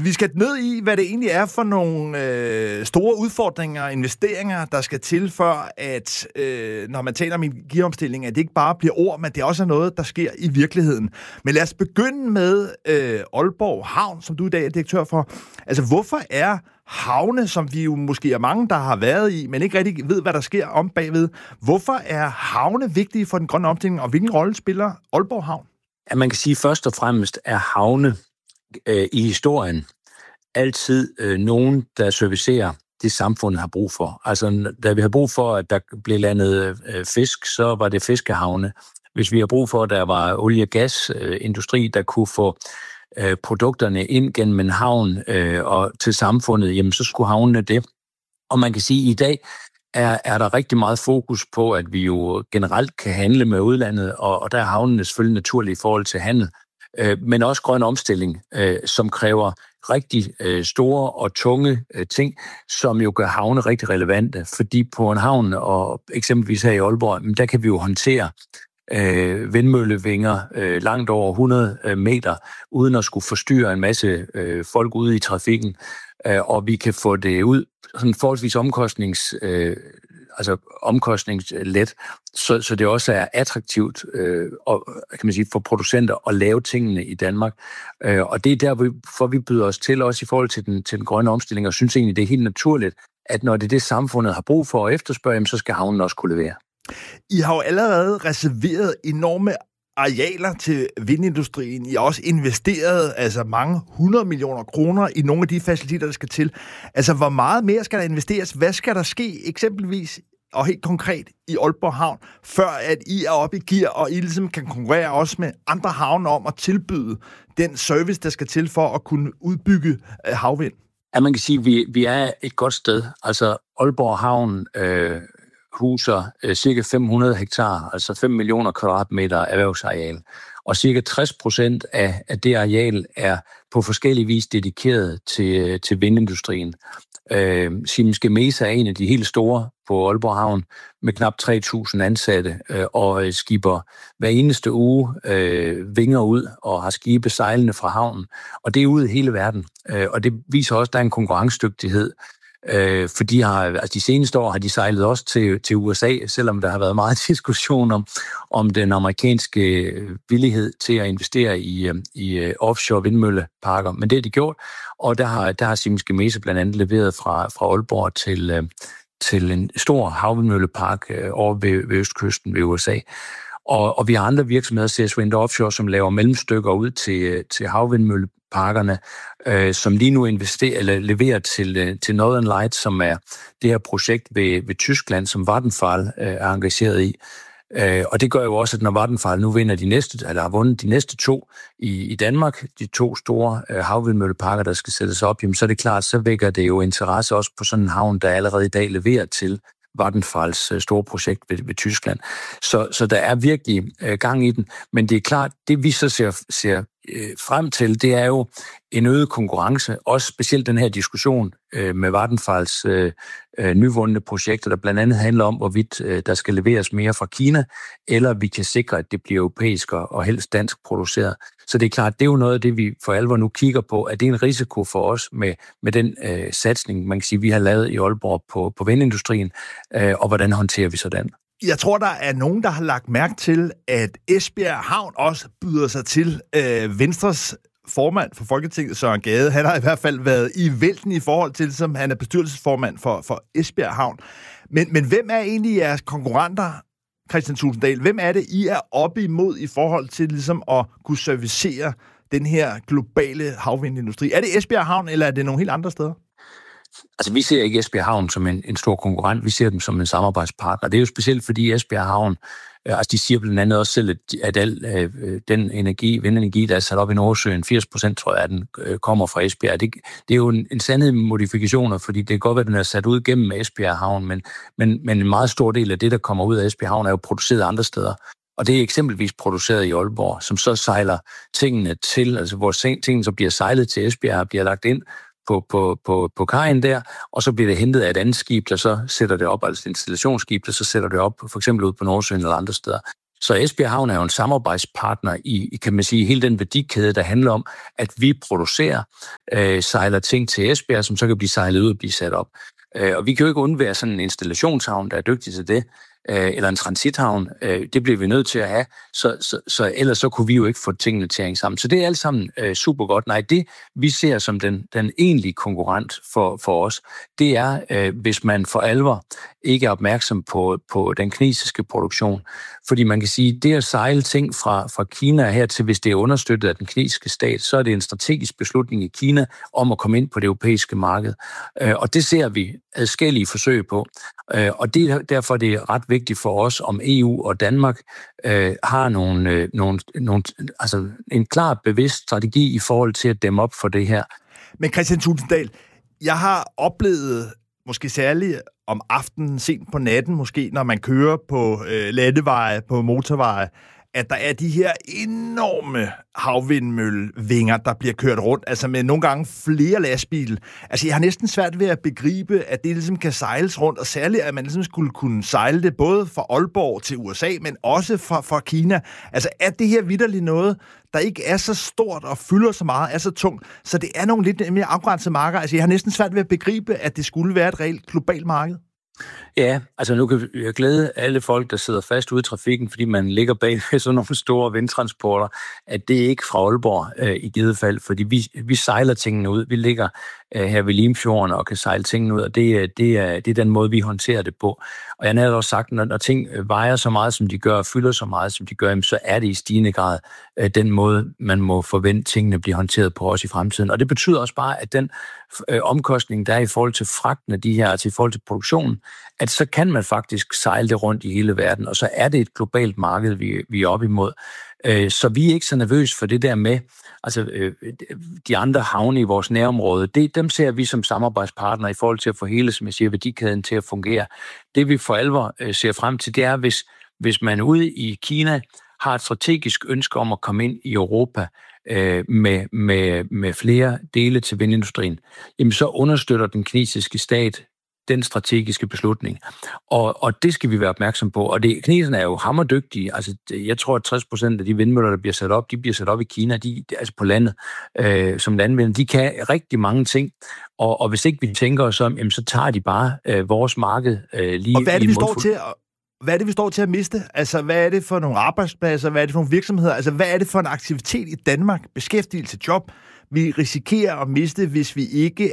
Vi skal ned i, hvad det egentlig er for nogle store udfordringer og investeringer, der skal til for, at når man taler om energiomstilling, at det ikke bare bliver ord, men det også er noget, der sker i virkeligheden. Men lad os begynde med Aalborg Havn, som du i dag er direktør for. Altså, hvorfor er havne, som vi jo måske er mange, der har været i, men ikke rigtig ved, hvad der sker om bagved. Hvorfor er havne vigtige for den grønne omstilling, og hvilken rolle spiller Aalborg Havn? Ja, man kan sige, først og fremmest er havne i historien altid nogen, der servicerer det, samfundet har brug for. Altså, da vi har brug for, at der blev landet fisk, så var det fiskehavne. Hvis vi har brug for, at der var olie- og gasindustri, der kunne få produkterne ind gennem en havn og til samfundet, jamen så skulle havnene det. Og man kan sige, at i dag er der rigtig meget fokus på, at vi jo generelt kan handle med udlandet, og der er havnene selvfølgelig naturligt i forhold til handel, men også grøn omstilling, som kræver rigtig store og tunge ting, som jo gør havne rigtig relevante, fordi på en havn, og eksempelvis her i Aalborg, der kan vi jo håndtere vindmøllevinger langt over 100 meter, uden at skulle forstyrre en masse folk ude i trafikken, og vi kan få det ud sådan forholdsvis omkostningslet, så det også er attraktivt og, kan man sige, for producenter at lave tingene i Danmark. Og det er derfor, vi byder os til, også i forhold til den grønne omstilling, og synes egentlig, det er helt naturligt, at når det er det, samfundet har brug for at efterspørge, så skal havnen også kunne levere. I har jo allerede reserveret enorme arealer til vindindustrien. I har også investeret mange 100 millioner kroner i nogle af de faciliteter, der skal til. Altså, hvor meget mere skal der investeres? Hvad skal der ske eksempelvis, og helt konkret, i Aalborg Havn, før at I er oppe i gear, og I ligesom kan konkurrere også med andre havne om at tilbyde den service, der skal til for at kunne udbygge havvind? Ja, man kan sige, at vi er et godt sted. Altså, Aalborg Havn huser cirka 500 hektar, altså 5 millioner kvadratmeter erhvervsareal. Og cirka 60% af det areal er på forskellig vis dedikeret til vindindustrien. Siemens Gamesa er en af de helt store på Aalborg Havn med knap 3.000 ansatte og skiber hver eneste uge vinger ud og har skibe sejlende fra havnen. Og det er ude i hele verden. Og det viser også, at der er en konkurrencedygtighed. For de seneste år har de sejlet også til USA, selvom der har været meget diskussion om den amerikanske villighed til at investere i offshore vindmølleparker. Men det har de gjort, og der har Siemens Gamesa blandt andet leveret fra Aalborg til en stor havvindmøllepark over ved østkysten ved USA. Og vi har andre virksomheder, CS Wind Offshore, som laver mellemstykker ud til havvindmølleparkerne, som lige nu leverer til Northern Lights, som er det her projekt ved Tyskland, som Vattenfall er engageret i. Og det gør jo også, at når Vattenfall nu har vundet de næste 2 i Danmark, de 2 store havvindmølleparker, der skal sættes op, jamen, så er det klart, så vækker det jo interesse også på sådan en havn, der allerede i dag leverer til Vattenfalls store projekt ved Tyskland. Så der er virkelig gang i den. Men det er klart, det vi så ser frem til, det er jo en øget konkurrence. Også specielt den her diskussion med Vattenfalls nyvundne projekter, der blandt andet handler om, hvorvidt der skal leveres mere fra Kina, eller vi kan sikre, at det bliver europæisk og helst dansk produceret. Så det er klart, det er jo noget af det, vi for alvor nu kigger på, at det er en risiko for os med den satsning, man kan sige, vi har lavet i Aalborg på vindindustrien, og hvordan håndterer vi så den? Jeg tror, der er nogen, der har lagt mærke til, at Esbjerg Havn også byder sig til. Venstres formand for Folketinget, Søren Gade, han har i hvert fald været i vælten i forhold til, som han er bestyrelsesformand for Esbjerg Havn. Men hvem er egentlig jeres konkurrenter, Kristian Tulsendal? Hvem er det, I er oppe imod i forhold til ligesom at kunne servicere den her globale havvindindustri? Er det Esbjerg Havn, eller er det nogle helt andre steder? Altså, vi ser ikke Esbjerg Havn som en stor konkurrent, vi ser dem som en samarbejdspartner. Det er jo specielt, fordi Esbjerg Havn, de siger blandt andet også selv, at al den vindenergi, der er sat op i Nordsøen, 80% tror jeg, den kommer fra Esbjerg. Det er jo en sandhed med modifikationer, fordi det kan godt være, at den er sat ud gennem Esbjerg Havn, men en meget stor del af det, der kommer ud af Esbjerg Havn, er jo produceret andre steder. Og det er eksempelvis produceret i Aalborg, som så sejler tingene til, altså hvor tingene så bliver sejlet til Esbjerg og bliver lagt ind på kajen der, og så bliver det hentet af et andet skib, der så sætter det op, altså et installationsskib, der så sætter det op, for eksempel ud på Nordsøen eller andre steder. Så Esbjerg Havn er jo en samarbejdspartner i, kan man sige, hele den værdikæde, der handler om, at vi producerer, sejler ting til Esbjerg, som så kan blive sejlet ud og blive sat op. Og vi kan jo ikke undvære sådan en installationshavn, der er dygtig til det, eller en transithavn. Det bliver vi nødt til at have, så ellers så kunne vi jo ikke få tingene til at hænge sammen. Så det er alt sammen super godt. Nej, det vi ser som den egentlige konkurrent for os, det er, hvis man for alvor ikke er opmærksom på den kinesiske produktion. Fordi man kan sige, det at sejle ting fra Kina her til, hvis det er understøttet af den kinesiske stat, så er det en strategisk beslutning i Kina om at komme ind på det europæiske marked. Og det ser vi adskillige forsøg på. Og derfor er det ret vigtigt for os, om EU og Danmark har en klar bevidst strategi i forhold til at dæmme op for det her. Men Kristian Tulsendal, jeg har oplevet, måske særligt om aftenen, sent på natten måske, når man kører på landeveje, på motorveje, at der er de her enorme havvindmøllevinger, der bliver kørt rundt, altså med nogle gange flere lastbiler. Altså, jeg har næsten svært ved at begribe, at det ligesom kan sejles rundt, og særligt, at man ligesom skulle kunne sejle det både fra Aalborg til USA, men også fra Kina. Altså, er det her vitterligt noget, der ikke er så stort og fylder så meget, er så tungt, så det er nogle lidt mere afgrænsede markeder. Altså, jeg har næsten svært ved at begribe, at det skulle være et reelt globalt marked. Ja, altså nu kan jeg glæde alle folk, der sidder fast ude i trafikken, fordi man ligger bag sådan nogle store vindtransporter, at det er ikke fra Aalborg i givet fald, fordi vi sejler tingene ud. Vi ligger her ved Limfjorden og kan sejle tingene ud, og det er den måde, vi håndterer det på. Og jeg har også sagt, når ting vejer så meget, som de gør, og fylder så meget, som de gør, så er det i stigende grad den måde, man må forvente, tingene bliver håndteret på også i fremtiden. Og det betyder også bare, at den omkostning, der er i forhold til fragten af de her, altså i forhold til produktionen, at så kan man faktisk sejle det rundt i hele verden, og så er det et globalt marked, vi er op imod. Så vi er ikke så nervøse for det der med, altså de andre havne i vores nærområde, dem ser vi som samarbejdspartner i forhold til at få hele, som jeg siger, værdikæden til at fungere. Det vi for alvor ser frem til, det er, hvis man ude i Kina har et strategisk ønske om at komme ind i Europa med flere dele til vindindustrien, jamen så understøtter den kinesiske stat den strategiske beslutning. Og det skal vi være opmærksom på. Og kineserne er jo hammerdygtige. Altså, jeg tror, at 60% af de vindmøller, der bliver sat op, de bliver sat op i Kina, altså på landet, som landvind. De kan rigtig mange ting. Og hvis ikke vi tænker os om, jamen, så tager de bare vores marked lige. Og hvad er det, vi står til at miste? Altså, hvad er det for nogle arbejdspladser? Hvad er det for nogle virksomheder? Altså, hvad er det for en aktivitet i Danmark? Beskæftigelse, job? Vi risikerer at miste, hvis vi ikke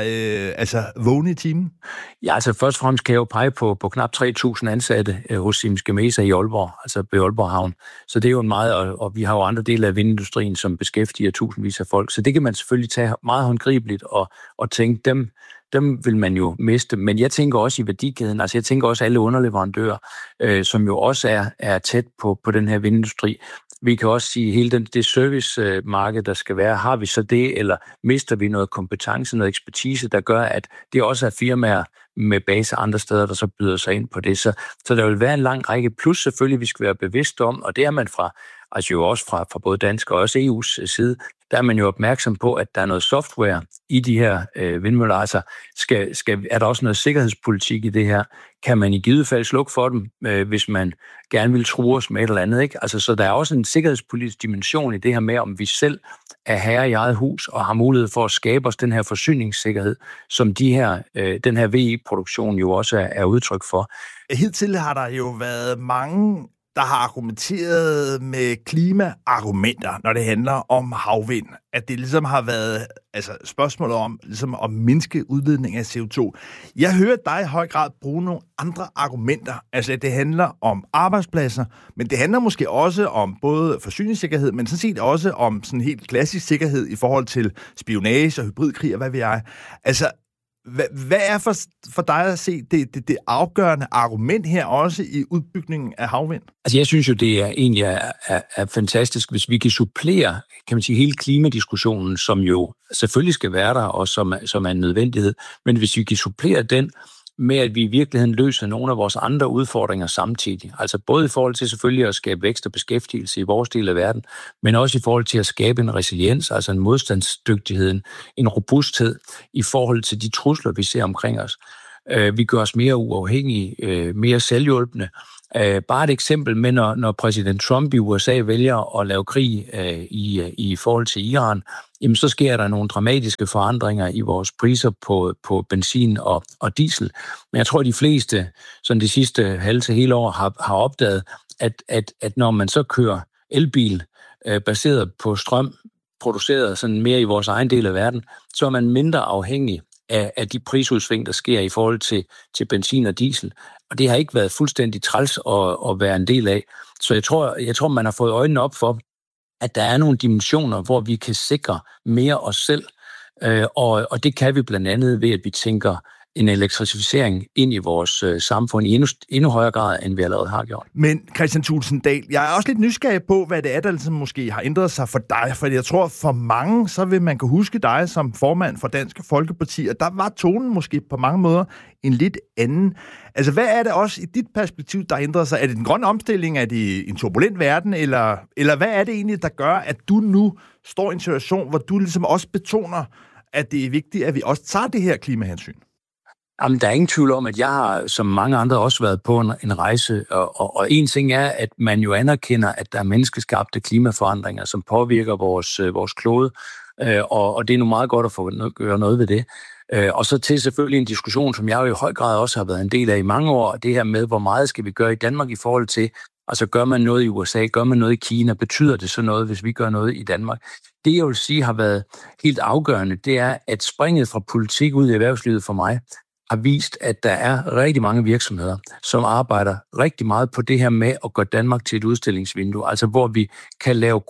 er vågne i timen? Ja, altså først og fremmest kan jeg jo pege på knap 3.000 ansatte hos Siemens Gamesa i Aalborg, altså ved Aalborg Havn. Så det er jo en meget, og vi har jo andre dele af vindindustrien, som beskæftiger tusindvis af folk. Så det kan man selvfølgelig tage meget håndgribeligt og tænke, dem vil man jo miste. Men jeg tænker også i værdikæden, altså jeg tænker også alle underleverandører, som jo også er tæt på den her vindindustri. Vi kan også sige, hele det servicemarked, der skal være, har vi så det, eller mister vi noget kompetence, noget ekspertise, der gør, at det også er firmaer med base andre steder, der så byder sig ind på det. Så der vil være en lang række, plus selvfølgelig, vi skal være bevidste om, og det er man altså jo også fra både dansk og også EU's side, der er man jo opmærksom på, at der er noget software i de her vindmøller. Altså, er der også noget sikkerhedspolitik i det her? Kan man i givet fald slukke for dem, hvis man gerne vil true os med et eller andet? Ikke? Altså, så der er også en sikkerhedspolitisk dimension i det her med, om vi selv er herre i eget hus og har mulighed for at skabe os den her forsyningssikkerhed, som den her VE-produktion jo også er udtryk for. Hidtil har der jo været mange, der har argumenteret med klimaargumenter, når det handler om havvind. At det ligesom har været spørgsmålet om ligesom at mindske udledning af CO2. Jeg hører dig i høj grad bruge nogle andre argumenter. Altså, det handler om arbejdspladser, men det handler måske også om både forsyningssikkerhed, men sådan set også om sådan helt klassisk sikkerhed i forhold til spionage og hybridkrig og hvad ved jeg. Altså, hvad er for dig at se det afgørende argument her også i udbygningen af havvind? Altså jeg synes jo, det er egentlig er fantastisk, hvis vi kan supplere, kan man sige, hele klimadiskussionen, som jo selvfølgelig skal være der, og som er en nødvendighed, men hvis vi kan supplere den med, at vi i virkeligheden løser nogle af vores andre udfordringer samtidig. Altså både i forhold til selvfølgelig at skabe vækst og beskæftigelse i vores del af verden, men også i forhold til at skabe en resiliens, altså en modstandsdygtighed, en robusthed i forhold til de trusler, vi ser omkring os. Vi gør os mere uafhængige, mere selvhjulpende, Bare et eksempel med, når præsident Trump i USA vælger at lave krig i forhold til Iran, jamen så sker der nogle dramatiske forandringer i vores priser på benzin og diesel. Men jeg tror, at de fleste, sådan de sidste halve til hele år, har opdaget, at når man så kører elbil baseret på strøm, produceret sådan mere i vores egen del af verden, så er man mindre afhængig af de prisudsving, der sker i forhold til benzin og diesel. Og det har ikke været fuldstændig træls at være en del af. Så jeg tror, man har fået øjnene op for, at der er nogle dimensioner, hvor vi kan sikre mere os selv. Og det kan vi blandt andet ved, at vi tænker en elektrificering ind i vores samfund i endnu højere grad, end vi allerede har gjort. Men Kristian Thulesen Dahl, jeg er også lidt nysgerrig på, hvad det er, der ligesom måske har ændret sig for dig. For jeg tror, for mange, så vil man kunne huske dig som formand for Dansk Folkeparti, og der var tonen måske på mange måder en lidt anden. Altså, hvad er det også i dit perspektiv, der ændrer sig? Er det den grønne omstilling? Er det en turbulent verden? Eller hvad er det egentlig, der gør, at du nu står i en situation, hvor du ligesom også betoner, at det er vigtigt, at vi også tager det her klimahensyn? Jamen, der er ingen tvivl om, at jeg har, som mange andre, også været på en rejse, og en ting er, at man jo anerkender, at der er menneskeskabte klimaforandringer, som påvirker vores klode, og det er nu meget godt at få gøre noget ved det. Og så til selvfølgelig en diskussion, som jeg jo i høj grad også har været en del af i mange år, det her med, hvor meget skal vi gøre i Danmark i forhold til, altså gør man noget i USA, gør man noget i Kina, betyder det så noget, hvis vi gør noget i Danmark? Det jeg vil sige har været helt afgørende, det er, at springet fra politik ud i erhvervslivet for mig, har vist, at der er rigtig mange virksomheder, som arbejder rigtig meget på det her med at gøre Danmark til et udstillingsvindue, altså hvor vi kan lave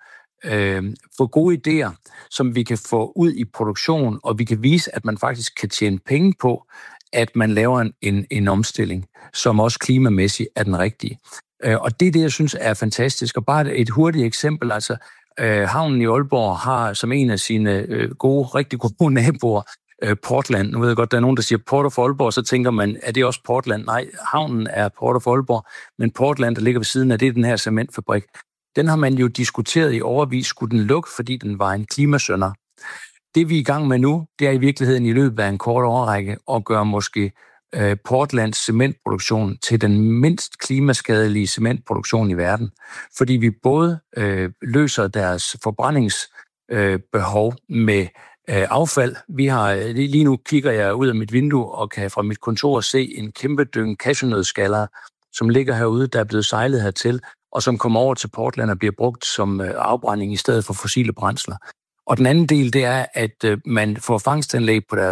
få gode idéer, som vi kan få ud i produktion, og vi kan vise, at man faktisk kan tjene penge på, at man laver en omstilling, som også klimamæssigt er den rigtige. Og det er det, jeg synes er fantastisk. Og bare et hurtigt eksempel, altså havnen i Aalborg har som en af sine rigtig gode naboer, Portland. Nu ved jeg godt, der er nogen, der siger Port of Aalborg, så tænker man, er det også Portland? Nej, havnen er Port of Aalborg, men Portland, der ligger ved siden af, det er den her cementfabrik. Den har man jo diskuteret i årevis, skulle den lukke, fordi den var en klimasynder. Det vi er i gang med nu, det er i virkeligheden i løbet af en kort årrække at gøre måske Portlands cementproduktion til den mindst klimaskadelige cementproduktion i verden. Fordi vi både løser deres forbrændingsbehov med affald. Vi har lige nu kigger jeg ud af mit vindue og kan fra mit kontor se en kæmpe dynge cashewnødskaller, som ligger herude, der er blevet sejlet hertil, og som kommer over til Portland og bliver brugt som afbrænding i stedet for fossile brændsler. Og den anden del, det er, at man får fangstanlæg på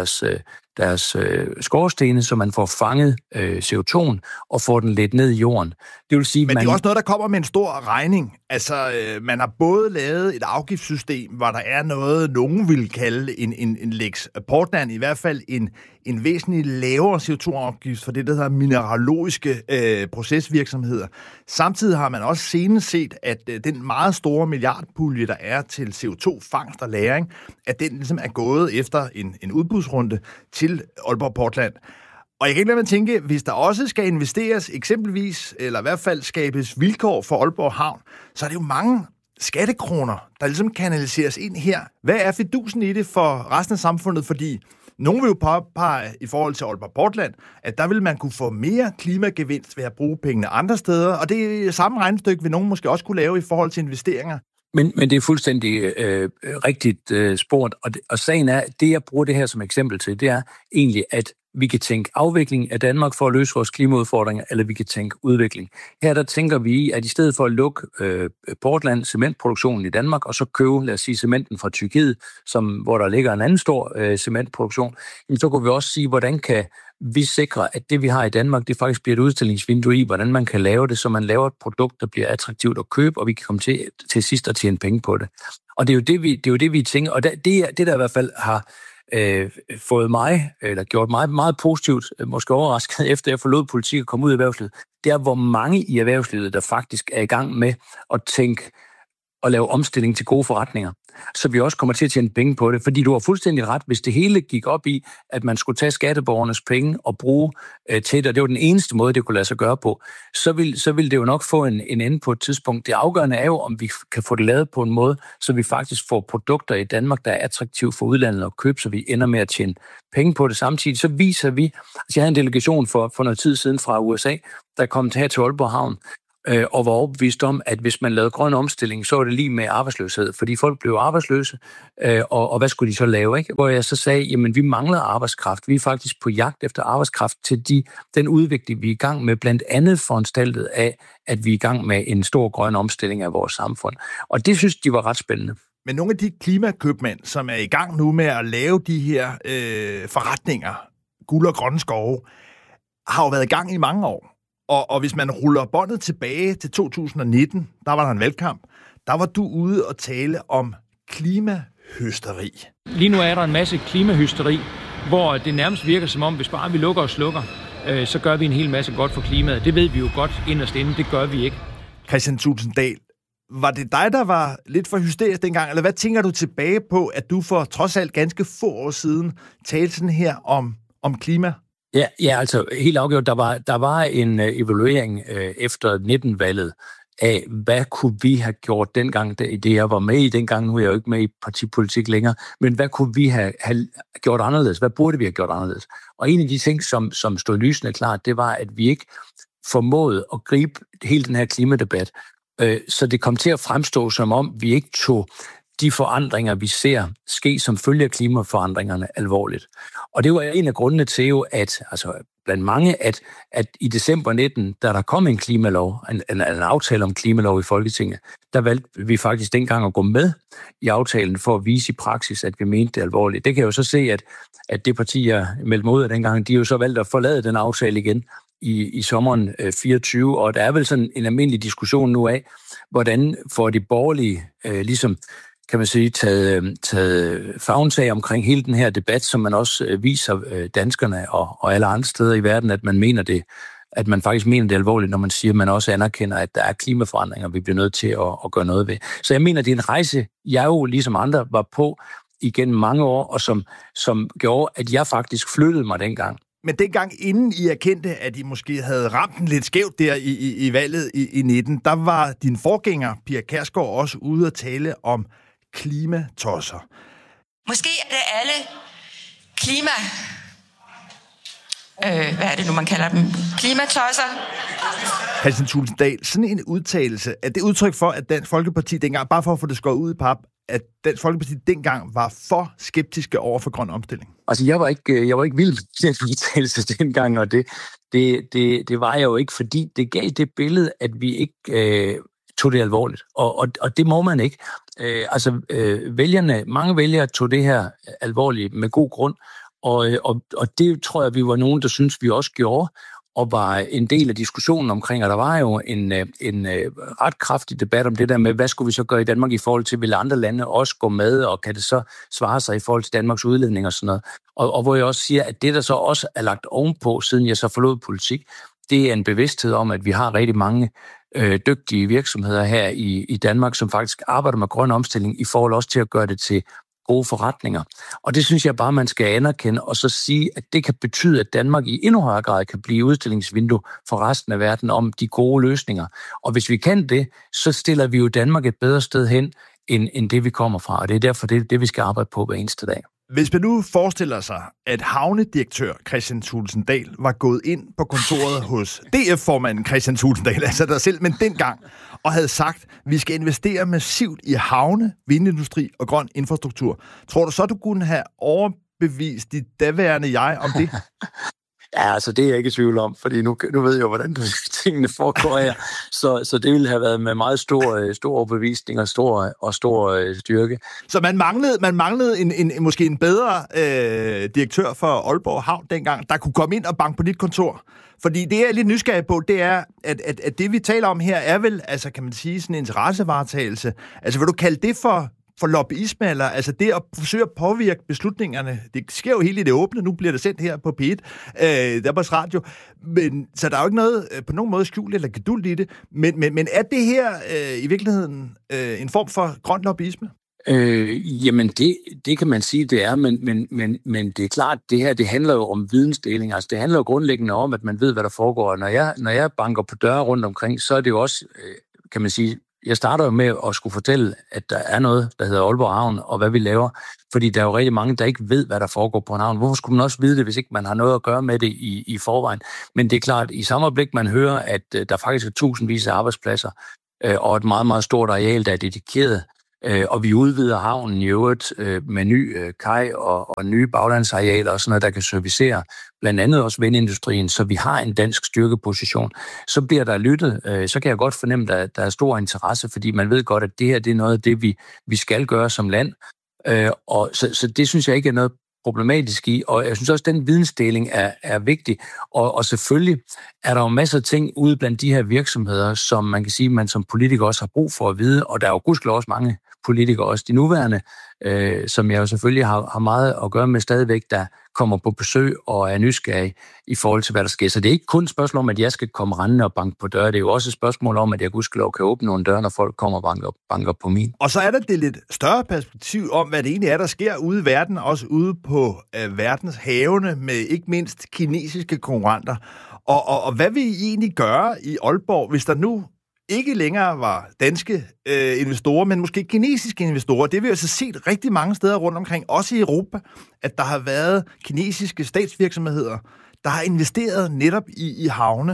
deres skorstene, så man får fanget CO2'en og får den lidt ned i jorden. Det vil sige, men det er også noget, der kommer med en stor regning. Altså, man har både lavet et afgiftssystem, hvor der er noget, nogen vil kalde en Lex Portland, i hvert fald en væsentlig lavere CO2-afgift for det, der hedder mineralogiske procesvirksomheder. Samtidig har man også senest set, at den meget store milliardpulje, der er til CO2-fangst og lagring, at den ligesom er gået efter en udbudsrunde til Aalborg Portland. Og jeg kan ikke lade mig tænke, hvis der også skal investeres eksempelvis, eller i hvert fald skabes vilkår for Aalborg Havn, så er det jo mange skattekroner, der ligesom kanaliseres ind her. Hvad er fidusen i det for resten af samfundet? Fordi nogen vil jo påpege i forhold til Aalborg Portland, at der vil man kunne få mere klimagevinst ved at bruge pengene andre steder, og det er samme regnestykke, vil nogen måske også kunne lave i forhold til investeringer. Men det er fuldstændig rigtigt spurgt, og sagen er, at det jeg bruger det her som eksempel til, det er egentlig, at vi kan tænke afvikling af Danmark for at løse vores klimaudfordringer, eller vi kan tænke udvikling. Her der tænker vi, at i stedet for at lukke Portland cementproduktionen i Danmark, og så købe, lad os sige, cementen fra Tyrkiet, hvor der ligger en anden stor cementproduktion, så kunne vi også sige, hvordan kan vi sikre, at det vi har i Danmark, det faktisk bliver et udstillingsvindue i, hvordan man kan lave det, så man laver et produkt, der bliver attraktivt at købe, og vi kan komme til sidst at tjene penge på det. Og det er jo det, vi tænker, og det der i hvert fald har fået mig, eller gjort mig meget positivt, måske overrasket, efter jeg forlod politik og kom ud i erhvervslivet, det er, hvor mange i erhvervslivet, der faktisk er i gang med at tænke at lave omstilling til gode forretninger, så vi også kommer til at tjene penge på det. Fordi du har fuldstændig ret, hvis det hele gik op i, at man skulle tage skatteborgernes penge og bruge til det, og det var den eneste måde, det kunne lade sig gøre på, så vil det jo nok få en ende på et tidspunkt. Det afgørende er jo, om vi kan få det lavet på en måde, så vi faktisk får produkter i Danmark, der er attraktive for udlandet at købe, så vi ender med at tjene penge på det. Samtidig så viser vi, altså jeg havde en delegation for noget tid siden fra USA, der kom her til Aalborg Havn, og var overbevist om, at hvis man lavede grøn omstilling, så var det lige med arbejdsløshed, fordi folk blev arbejdsløse, og hvad skulle de så lave, ikke? Hvor jeg så sagde, jamen vi mangler arbejdskraft, vi er faktisk på jagt efter arbejdskraft til den udvikling, vi er i gang med, blandt andet foranstaltet af, at vi er i gang med en stor grøn omstilling af vores samfund. Og det synes de var ret spændende. Men nogle af de klimakøbmænd, som er i gang nu med at lave de her forretninger, guld og grønne skove, har jo været i gang i mange år. Og hvis man ruller båndet tilbage til 2019, der var der en valgkamp, der var du ude og tale om klimahysteri. Lige nu er der en masse klimahysteri, hvor det nærmest virker som om, hvis bare vi lukker og slukker, så gør vi en hel masse godt for klimaet. Det ved vi jo godt inderst inde, det gør vi ikke. Kristian Thulesen Dahl, var det dig, der var lidt for hysterisk dengang, eller hvad tænker du tilbage på, at du for trods alt ganske få år siden talte sådan her om klima? Ja, altså helt afgjort, der var en evaluering efter 19-valget af, hvad kunne vi have gjort dengang, det jeg var med i dengang, nu er jeg jo ikke med i partipolitik længere, men hvad kunne vi have gjort anderledes? Hvad burde vi have gjort anderledes? Og en af de ting, som stod lysende klart, det var, at vi ikke formåede at gribe hele den her klimadebat, så det kom til at fremstå som om, vi ikke tog de forandringer, vi ser ske som følge af klimaforandringerne alvorligt. Og det var en af grundene til jo, at altså blandt mange, at i december 19, da der kom en klimalov, en aftale om klimalov i Folketinget, der valgte vi faktisk dengang at gå med i aftalen for at vise i praksis, at vi mente det alvorligt. Det kan jeg jo så se, at det parti, jeg meldte mig ud af dengang, de jo så valgte at forlade den aftale igen i sommeren 24, og der er vel sådan en almindelig diskussion nu af, hvordan får de borgerlige ligesom kan man sige, taget favntag omkring hele den her debat, som man også viser danskerne og alle andre steder i verden, at man mener det, at man faktisk mener det alvorligt, når man siger, at man også anerkender, at der er klimaforandringer, vi bliver nødt til at gøre noget ved. Så jeg mener, det er en rejse, jeg jo ligesom andre var på igennem mange år, og som gjorde, at jeg faktisk flyttede mig dengang. Men dengang, inden I erkendte, at I måske havde ramt den lidt skævt der i valget i 19, der var din forgænger, Pia Kjærsgaard, også ude at tale om klimatosser. Måske er det alle hvad er det nu, man kalder dem? Klimatosser. Kristian Thulesen Dahl, sådan en udtalelse, er det udtryk for, at Dansk Folkeparti dengang, bare for at få det skåret ud i pap, at Dansk Folkeparti dengang var for skeptiske over for grøn omstilling? Altså, jeg var ikke vild med den udtalelse dengang, og det var jeg jo ikke, fordi det gav det billede, at vi ikke tog det alvorligt. Og det må man ikke. Mange vælgere tog det her alvorligt med god grund, og det tror jeg, vi var nogen, der synes vi også gjorde, og var en del af diskussionen omkring, og der var jo en ret kraftig debat om det der med, hvad skulle vi så gøre i Danmark i forhold til, vil andre lande også gå med, og kan det så svare sig i forhold til Danmarks udledning og sådan noget. Og hvor jeg også siger, at det der så også er lagt ovenpå, siden jeg så forlod politik, det er en bevidsthed om, at vi har rigtig mange dygtige virksomheder her i Danmark, som faktisk arbejder med grøn omstilling i forhold også til at gøre det til gode forretninger. Og det synes jeg bare, man skal anerkende, og så sige, at det kan betyde, at Danmark i endnu højere grad kan blive udstillingsvindue for resten af verden om de gode løsninger. Og hvis vi kan det, så stiller vi jo Danmark et bedre sted hen, end det vi kommer fra. Og det er derfor det vi skal arbejde på hver eneste dag. Hvis man nu forestiller sig, at havnedirektør Kristian Thulesen Dahl var gået ind på kontoret hos DF-formanden Kristian Thulesen Dahl, altså der selv, men dengang, og havde sagt, vi skal investere massivt i havne, vindindustri og grøn infrastruktur. Tror du så, du kunne have overbevist dit daværende jeg om det? Ja, altså det er jeg ikke i tvivl om, fordi nu ved jeg jo, hvordan tingene foregår her. Så det ville have været med meget stor overbevisning og stor styrke. Så man manglede måske en bedre direktør for Aalborg Havn dengang, der kunne komme ind og banke på dit kontor. Fordi det, jeg er lidt nysgerrig på, det er, at det, vi taler om her, er vel, altså kan man sige, sådan en interessevaretagelse. Altså vil du kalde det for for lobbyisme, eller altså det at forsøge at påvirke beslutningerne? Det sker jo helt i det åbne, nu bliver det sendt her på P1, Danmarks Radio, men, så der er jo ikke noget på nogen måde skjult eller geduld i det, men er det her i virkeligheden en form for grøn lobbyisme? Jamen, det kan man sige, det er, men det er klart, det her, det handler jo om vidensdeling. Altså, det handler jo grundlæggende om, at man ved, hvad der foregår. Når jeg banker på døre rundt omkring, så er det jo også, kan man sige, jeg starter jo med at skulle fortælle, at der er noget, der hedder Aalborg Havn, og hvad vi laver. Fordi der er jo rigtig mange, der ikke ved, hvad der foregår på en havn. Hvorfor skulle man også vide det, hvis ikke man har noget at gøre med det i forvejen? Men det er klart, i samme øjeblik, man hører, at der faktisk er tusindvis af arbejdspladser, og et meget, meget stort areal, der er dedikeret. Og vi udvider havnen i øvrigt med ny kaj og nye baglandsarealer og sådan noget, der kan servicere blandt andet også vindindustrien, så vi har en dansk styrkeposition. Så bliver der lyttet, så kan jeg godt fornemme, at der er stor interesse, fordi man ved godt, at det her det er noget af det, vi skal gøre som land. Og så det synes jeg ikke er noget problematisk i, og jeg synes også, at den vidensdeling er vigtig. Og selvfølgelig er der jo masser af ting ude blandt de her virksomheder, som man kan sige, man som politiker også har brug for at vide, og der er jo gudskelov også mange politikere, også de nuværende, som jeg jo selvfølgelig har meget at gøre med stadigvæk, der kommer på besøg og er nysgerrige i forhold til, hvad der sker. Så det er ikke kun et spørgsmål om, at jeg skal komme rendende og banke på døre. Det er jo også et spørgsmål om, at jeg gudskelov kan åbne nogle døre, når folk kommer og banker på min. Og så er der det lidt større perspektiv om, hvad det egentlig er, der sker ude i verden, også ude på verdens havene, med ikke mindst kinesiske konkurrenter. Og hvad vil I egentlig gøre i Aalborg, hvis der nu ikke længere var danske investorer, men måske kinesiske investorer? Det har vi altså set rigtig mange steder rundt omkring, også i Europa, at der har været kinesiske statsvirksomheder, der har investeret netop i havne.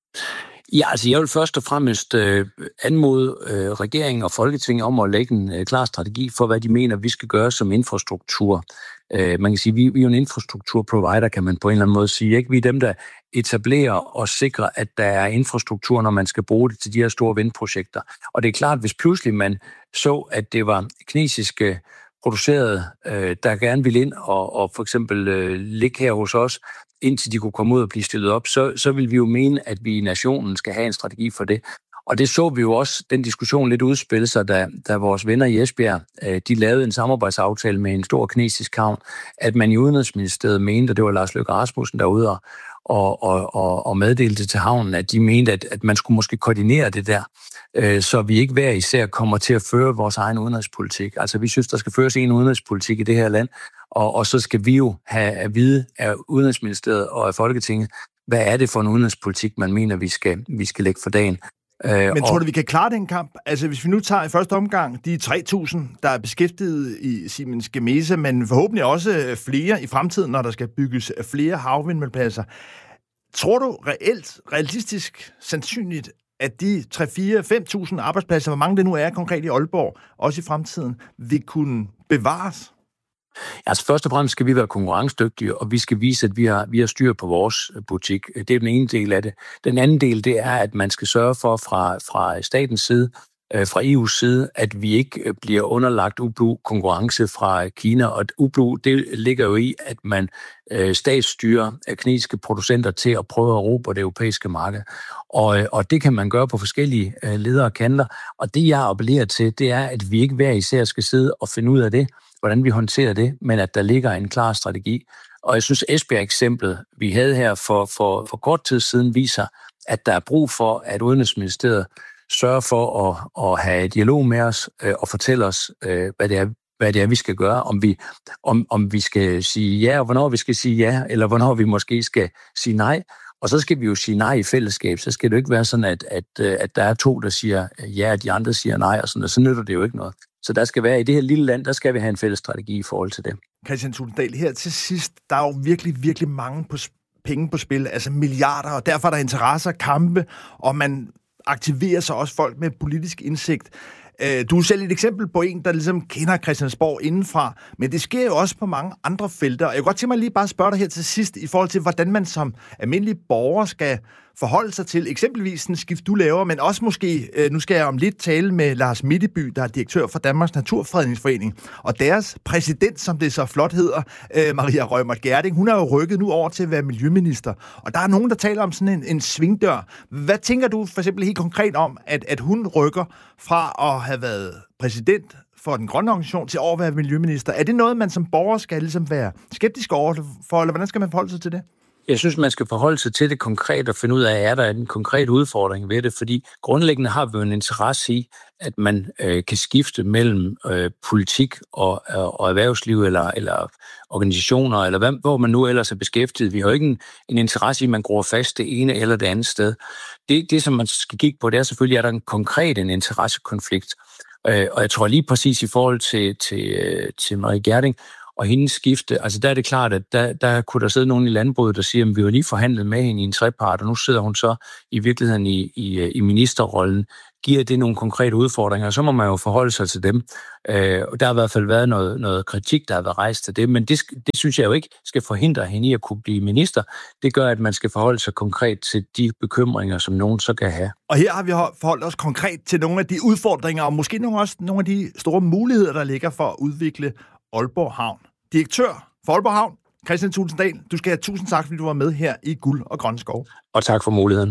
Ja, altså jeg vil først og fremmest anmode regeringen og Folketinget om at lægge en klar strategi for, hvad de mener, vi skal gøre som infrastruktur. Man kan sige, vi er jo en infrastrukturprovider, kan man på en eller anden måde sige. Ikke? Vi er dem, der etablerer og sikrer, at der er infrastruktur, når man skal bruge det til de her store vindprojekter. Og det er klart, hvis pludselig man så, at det var kinesiske producerede, der gerne ville ind og for eksempel ligge her hos os, indtil de kunne komme ud og blive stillet op, så vil vi jo mene, at vi i nationen skal have en strategi for det. Og det så vi jo også, den diskussion lidt udspille sig, da vores venner i Esbjerg, de lavede en samarbejdsaftale med en stor kinesisk havn, at man i Udenrigsministeriet mente, og det var Lars Løkke Rasmussen derude og meddelte til havnen, at de mente, at man skulle måske koordinere det der, så vi ikke hver især kommer til at føre vores egen udenrigspolitik. Altså vi synes, der skal føres en udenrigspolitik i det her land, og så skal vi jo have at vide af Udenrigsministeriet og af Folketinget, hvad er det for en udenrigspolitik, man mener, vi skal lægge for dagen. Men tror du, vi kan klare den kamp? Altså, hvis vi nu tager i første omgang de 3.000, der er beskæftiget i Siemens Gamesa, men forhåbentlig også flere i fremtiden, når der skal bygges flere havvindmøllepladser. Tror du realistisk sandsynligt, at de 3-4-5.000 arbejdspladser, hvor mange det nu er konkret i Aalborg, også i fremtiden, vil kunne bevares? Altså først og fremmest skal vi være konkurrencedygtige, og vi skal vise, at vi har styr på vores butik. Det er den ene del af det. Den anden del, det er, at man skal sørge for fra statens side, fra EU's side, at vi ikke bliver underlagt ublu konkurrence fra Kina. Og ublu, det ligger jo i, at man statsstyrer kinesiske producenter til at prøve at råbe på det europæiske marked. Og det kan man gøre på forskellige leder og kanter. Og det, jeg appellerer til, det er, at vi ikke hver især skal sidde og finde ud af det, hvordan vi håndterer det, men at der ligger en klar strategi. Og jeg synes, Esbjerg-eksemplet, vi havde her for kort tid siden, viser, at der er brug for, at Udenrigsministeriet sørger for at have dialog med os og fortælle os, hvad det er, vi skal gøre. Om vi skal sige ja, og hvornår vi skal sige ja, eller hvornår vi måske skal sige nej. Og så skal vi jo sige nej i fællesskab. Så skal det jo ikke være sådan, at der er to, der siger ja, og de andre siger nej, og sådan, og så nytter det jo ikke noget. Så der skal være, i det her lille land, der skal vi have en fælles strategi i forhold til det. Christian Thulesen her til sidst, der er jo virkelig, virkelig mange penge på spil, altså milliarder, og derfor er der interesser, kampe, og man aktiverer sig også folk med politisk indsigt. Du er selv et eksempel på en, der ligesom kender Christiansborg indenfra, men det sker jo også på mange andre felter. Og jeg kunne godt tænke mig lige bare spørge dig her til sidst, i forhold til, hvordan man som almindelig borger skal forholde sig til eksempelvis en skift, du laver, men også måske, nu skal jeg om lidt tale med Lars Mitteby, der er direktør for Danmarks Naturfredningsforening, og deres præsident, som det så flot hedder, Maria Reumert Gjerding, hun er jo rykket nu over til at være miljøminister, og der er nogen, der taler om sådan en svingdør. Hvad tænker du for eksempel helt konkret om, at hun rykker fra at have været præsident for den grønne organisation til at være miljøminister. Er det noget, man som borger skal ligesom være skeptisk over for, eller hvordan skal man forholde sig til det? Jeg synes, man skal forholde sig til det konkret og finde ud af, er der en konkret udfordring ved det, fordi grundlæggende har vi jo en interesse i, at man kan skifte mellem politik og erhvervsliv eller organisationer, eller hvor man nu ellers er beskæftiget. Vi har jo ikke en interesse i, at man gror fast det ene eller det andet sted. Det, som man skal kigge på, det er selvfølgelig, at der er en interessekonflikt. Og jeg tror lige præcis i forhold til Marie Gjerding, og hendes skifte, altså der er det klart, at der kunne der sidde nogen i landbruget, der siger, at vi har lige forhandlet med hende i en trepart, og nu sidder hun så i virkeligheden i ministerrollen. Giver det nogle konkrete udfordringer, så må man jo forholde sig til dem. Og der har i hvert fald været noget kritik, der har været rejst til det, men det synes jeg jo ikke skal forhindre hende i at kunne blive minister. Det gør, at man skal forholde sig konkret til de bekymringer, som nogen så kan have. Og her har vi forholdt os konkret til nogle af de udfordringer, og måske også nogle af de store muligheder, der ligger for at udvikle Aalborg Havn. Direktør for Aalborg Havn, Kristian Thulesen Dahl, du skal have tusind tak, fordi du var med her i Guld og Grønne Skove. Og tak for muligheden.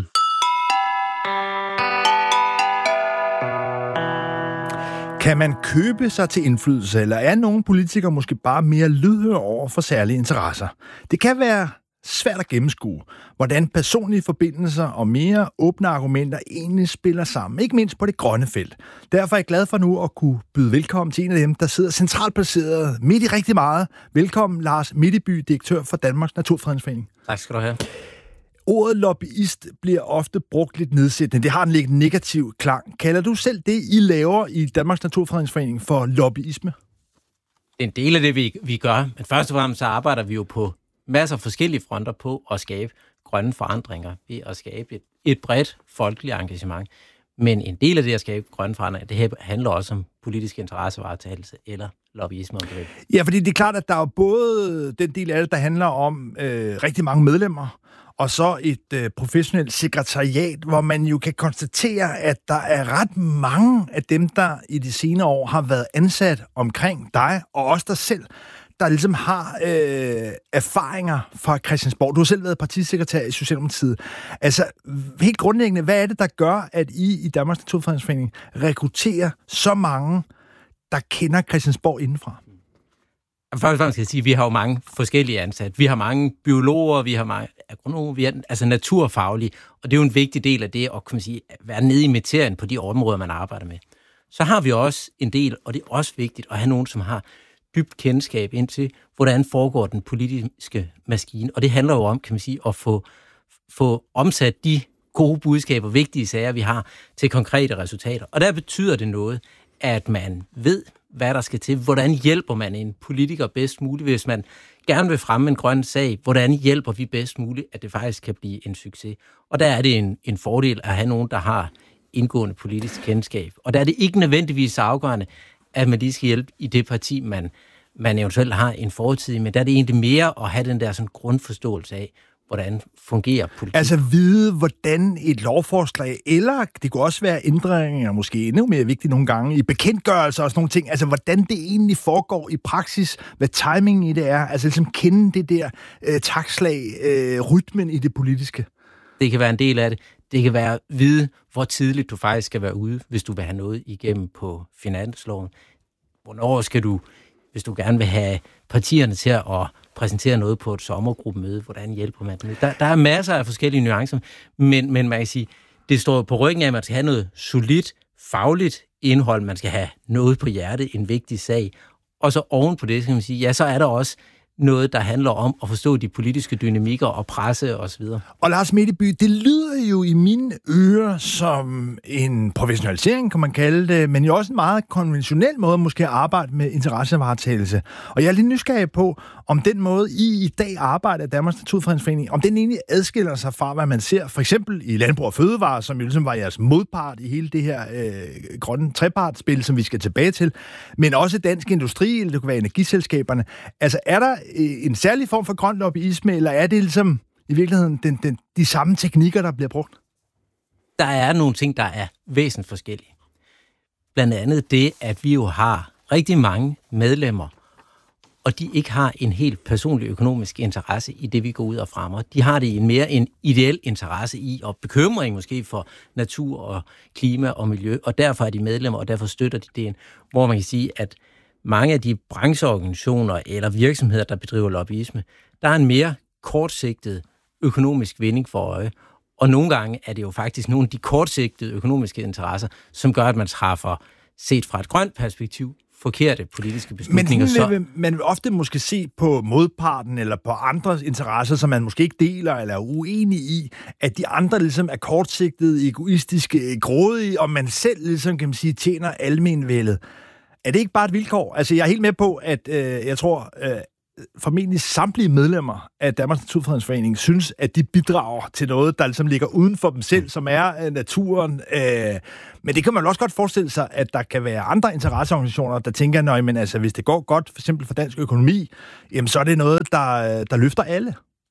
Kan man købe sig til indflydelse, eller er nogle politikere måske bare mere lydhøre over for særlige interesser? Det kan være svært at gennemskue, hvordan personlige forbindelser og mere åbne argumenter egentlig spiller sammen, ikke mindst på det grønne felt. Derfor er jeg glad for nu at kunne byde velkommen til en af dem, der sidder centralt placeret midt i rigtig meget. Velkommen, Lars Middeby, direktør for Danmarks Naturfredningsforening. Tak skal du have. Ordet lobbyist bliver ofte brugt lidt nedsættende. Det har en lidt negativ klang. Kalder du selv det, I laver i Danmarks Naturfredningsforening, for lobbyisme? Det er en del af det, vi gør. Men først og fremmest så arbejder vi jo på masser af forskellige fronter på at skabe grønne forandringer ved at skabe et bredt folkeligt engagement. Men en del af det at skabe grønne forandringer, det handler også om politisk interessevaretagelse eller lobbyisme. Om det. Ja, fordi det er klart, at der er både den del af det, der handler om rigtig mange medlemmer, og så et professionelt sekretariat, hvor man jo kan konstatere, at der er ret mange af dem, der i de senere år har været ansat omkring dig, og også dig selv, der ligesom har erfaringer fra Christiansborg. Du har selv været partisekretær i Socialdemokratiet. Altså, helt grundlæggende, hvad er det, der gør, at I Danmarks Naturfredningsforening rekrutterer så mange, der kender Christiansborg indenfra? Først og fremmest skal jeg sige, at vi har jo mange forskellige ansat. Vi har mange biologer, vi har mange agronomer, vi er altså naturfaglige, og det er jo en vigtig del af det at kan man sige, være nede i materien på de områder, man arbejder med. Så har vi også en del, og det er også vigtigt at have nogen, som har dybt kendskab ind til, hvordan foregår den politiske maskine. Og det handler jo om, kan man sige, at få omsat de gode budskaber, vigtige sager, vi har, til konkrete resultater. Og der betyder det noget, at man ved, hvad der skal til. Hvordan hjælper man en politiker bedst muligt, hvis man gerne vil fremme en grøn sag? Hvordan hjælper vi bedst muligt, at det faktisk kan blive en succes? Og der er det en fordel at have nogen, der har indgående politisk kendskab. Og der er det ikke nødvendigvis afgørende, at man lige skal hjælpe i det parti, man eventuelt har en fortid i, men der er det egentlig mere at have den der sådan grundforståelse af, hvordan fungerer politik. Altså vide, hvordan et lovforslag, eller det kunne også være ændringer, måske endnu mere vigtigt nogle gange, i bekendtgørelser og sådan nogle ting, altså hvordan det egentlig foregår i praksis, hvad timingen i det er, altså ligesom kende det der takslag, rytmen i det politiske. Det kan være en del af det. Det kan være at vide, hvor tidligt du faktisk skal være ude, hvis du vil have noget igennem på finansloven. Hvornår skal du, hvis du gerne vil have partierne til at præsentere noget på et sommergruppemøde, hvordan hjælper man dem? Der er masser af forskellige nuancer, men man kan sige, det står på ryggen af, at man skal have noget solidt, fagligt indhold, man skal have noget på hjerte, en vigtig sag, og så oven på det, skal man sige, ja, så er der også noget, der handler om at forstå de politiske dynamikker og presse osv. Og Lars Middeby, det lyder jo i mine ører som en professionalisering, kan man kalde det, men jo også en meget konventionel måde måske at arbejde med interessevaretagelse. Og jeg er lidt nysgerrig på, om den måde, I dag arbejder i Danmarks Naturfredningsforening, om den egentlig adskiller sig fra, hvad man ser for eksempel i Landbrug og Fødevare, som jo ligesom var jeres modpart i hele det her grønne trepartspil, som vi skal tilbage til, men også Dansk Industri, eller det kunne være energiselskaberne. Altså, er der en særlig form for grøn lobbyisme, eller er det ligesom i virkeligheden de samme teknikker, der bliver brugt? Der er nogle ting, der er væsentligt forskellige. Blandt andet det, at vi jo har rigtig mange medlemmer, og de ikke har en helt personlig økonomisk interesse i det, vi går ud og fremmer. De har det mere en ideel interesse i, og bekymring måske for natur og klima og miljø, og derfor er de medlemmer, og derfor støtter de det. Hvor man kan sige, at mange af de brancheorganisationer eller virksomheder, der bedriver lobbyisme, der er en mere kortsigtet økonomisk vinding for øje. Og nogle gange er det jo faktisk nogle af de kortsigtede økonomiske interesser, som gør, at man træffer, set fra et grønt perspektiv, forkerte politiske beslutninger. Men man vil ofte måske se på modparten eller på andres interesser, som man måske ikke deler eller er uenig i, at de andre ligesom er kortsigtede, egoistiske, grådige, og man selv ligesom, kan man sige, tjener almenvældet. Er det ikke bare et vilkår? Altså, jeg er helt med på, at jeg tror, formentlig samtlige medlemmer af Danmarks Naturfredningsforening synes, at de bidrager til noget, der ligesom ligger uden for dem selv, som er naturen. Men det kan man også godt forestille sig, at der kan være andre interesseorganisationer, der tænker, men altså, hvis det går godt, for eksempel for dansk økonomi, jamen, så er det noget, der løfter alle.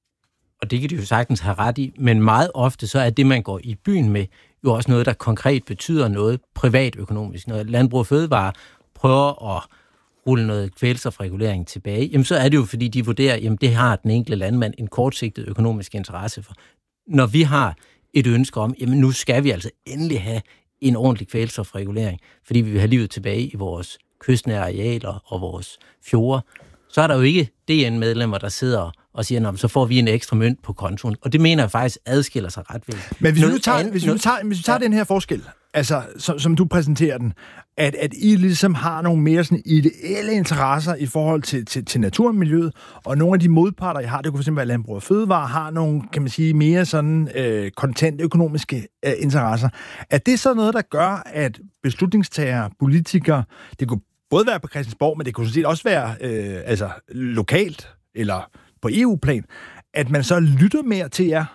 Og det kan de jo sagtens have ret i, men meget ofte så er det, man går i byen med, jo også noget, der konkret betyder noget privatøkonomisk. Når Landbrug og Fødevare prøver at rulle noget kvælstofregulering tilbage, jamen så er det jo, fordi de vurderer, jamen det har den enkelte landmand en kortsigtet økonomisk interesse for. Når vi har et ønske om, jamen nu skal vi altså endelig have en ordentlig kvælstofregulering, fordi vi vil have livet tilbage i vores kystnære arealer og vores fjorde, så er der jo ikke DN-medlemmer, der sidder og siger, så får vi en ekstra mønt på kontoen. Og det mener jeg faktisk adskiller sig ret vildt. Men hvis vi tager den her forskel, altså som du præsenterer den, at I ligesom har nogle mere sådan ideelle interesser i forhold til natur og miljøet, og nogle af de modparter, I har, det kunne fx være Landbrug og Fødevare, har nogle, kan man sige, mere sådan kontant økonomiske interesser. Er det så noget, der gør, at beslutningstagere, politikere, det kunne både være på Christiansborg, men det kunne sådan set også være lokalt eller på EU-plan, at man så lytter mere til jer?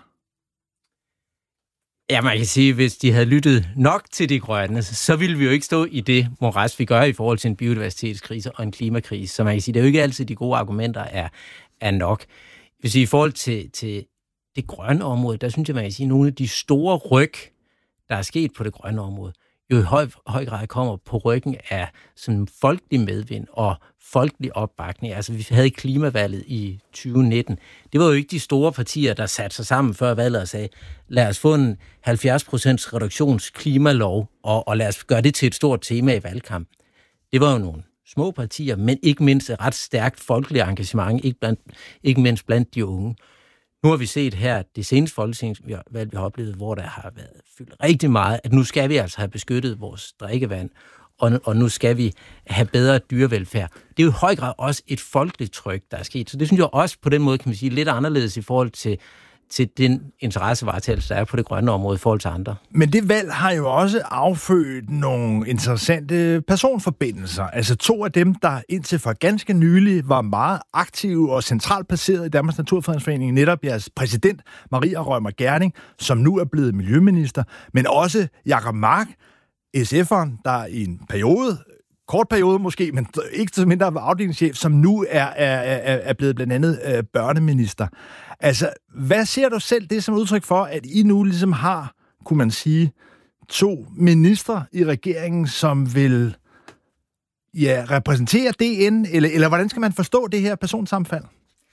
Ja, man kan sige, at hvis de havde lyttet nok til de grønne, så ville vi jo ikke stå i det moras, vi gør i forhold til en biodiversitetskrise og en klimakrise. Så man kan sige, det er jo ikke altid, de gode argumenter er nok. Jeg vil sige, i forhold til det grønne område, der synes jeg, man kan sige, at nogle af de store ryg, der er sket på det grønne område, jo i høj grad kommer på ryggen af sådan folkelig medvind og folkelig opbakning. Altså, vi havde klimavalget i 2019. Det var jo ikke de store partier, der satte sig sammen før valget og sagde, lad os få en 70% reduktionsklimalov, og lad os gøre det til et stort tema i valgkampen. Det var jo nogle små partier, men ikke mindst et ret stærkt folkeligt engagement, ikke mindst blandt de unge. Nu har vi set her det seneste folketingsvalg, vi har oplevet, hvor der har været fyldt rigtig meget, at nu skal vi altså have beskyttet vores drikkevand, og nu skal vi have bedre dyrevelfærd. Det er jo i høj grad også et folkeligt tryk, der er sket. Så det synes jeg også på den måde, kan man sige, lidt anderledes i forhold til den interessevaretagelse, der er på det grønne område i forhold til andre. Men det valg har jo også affødt nogle interessante personforbindelser. Altså 2 af dem, der indtil for ganske nylig var meget aktive og centralt placeret i Danmarks Naturfredningsforening, netop jeres præsident, Maria Reumert Gjerding, som nu er blevet miljøminister, men også Jacob Mark, SF'eren, der i en kort periode måske, men ikke så mindre afdelingschef, som nu er blevet blandt andet børneminister. Altså, hvad ser du selv det som udtryk for, at I nu ligesom har, kunne man sige, 2 ministre i regeringen, som vil repræsentere DN, eller hvordan skal man forstå det her personsammenfald?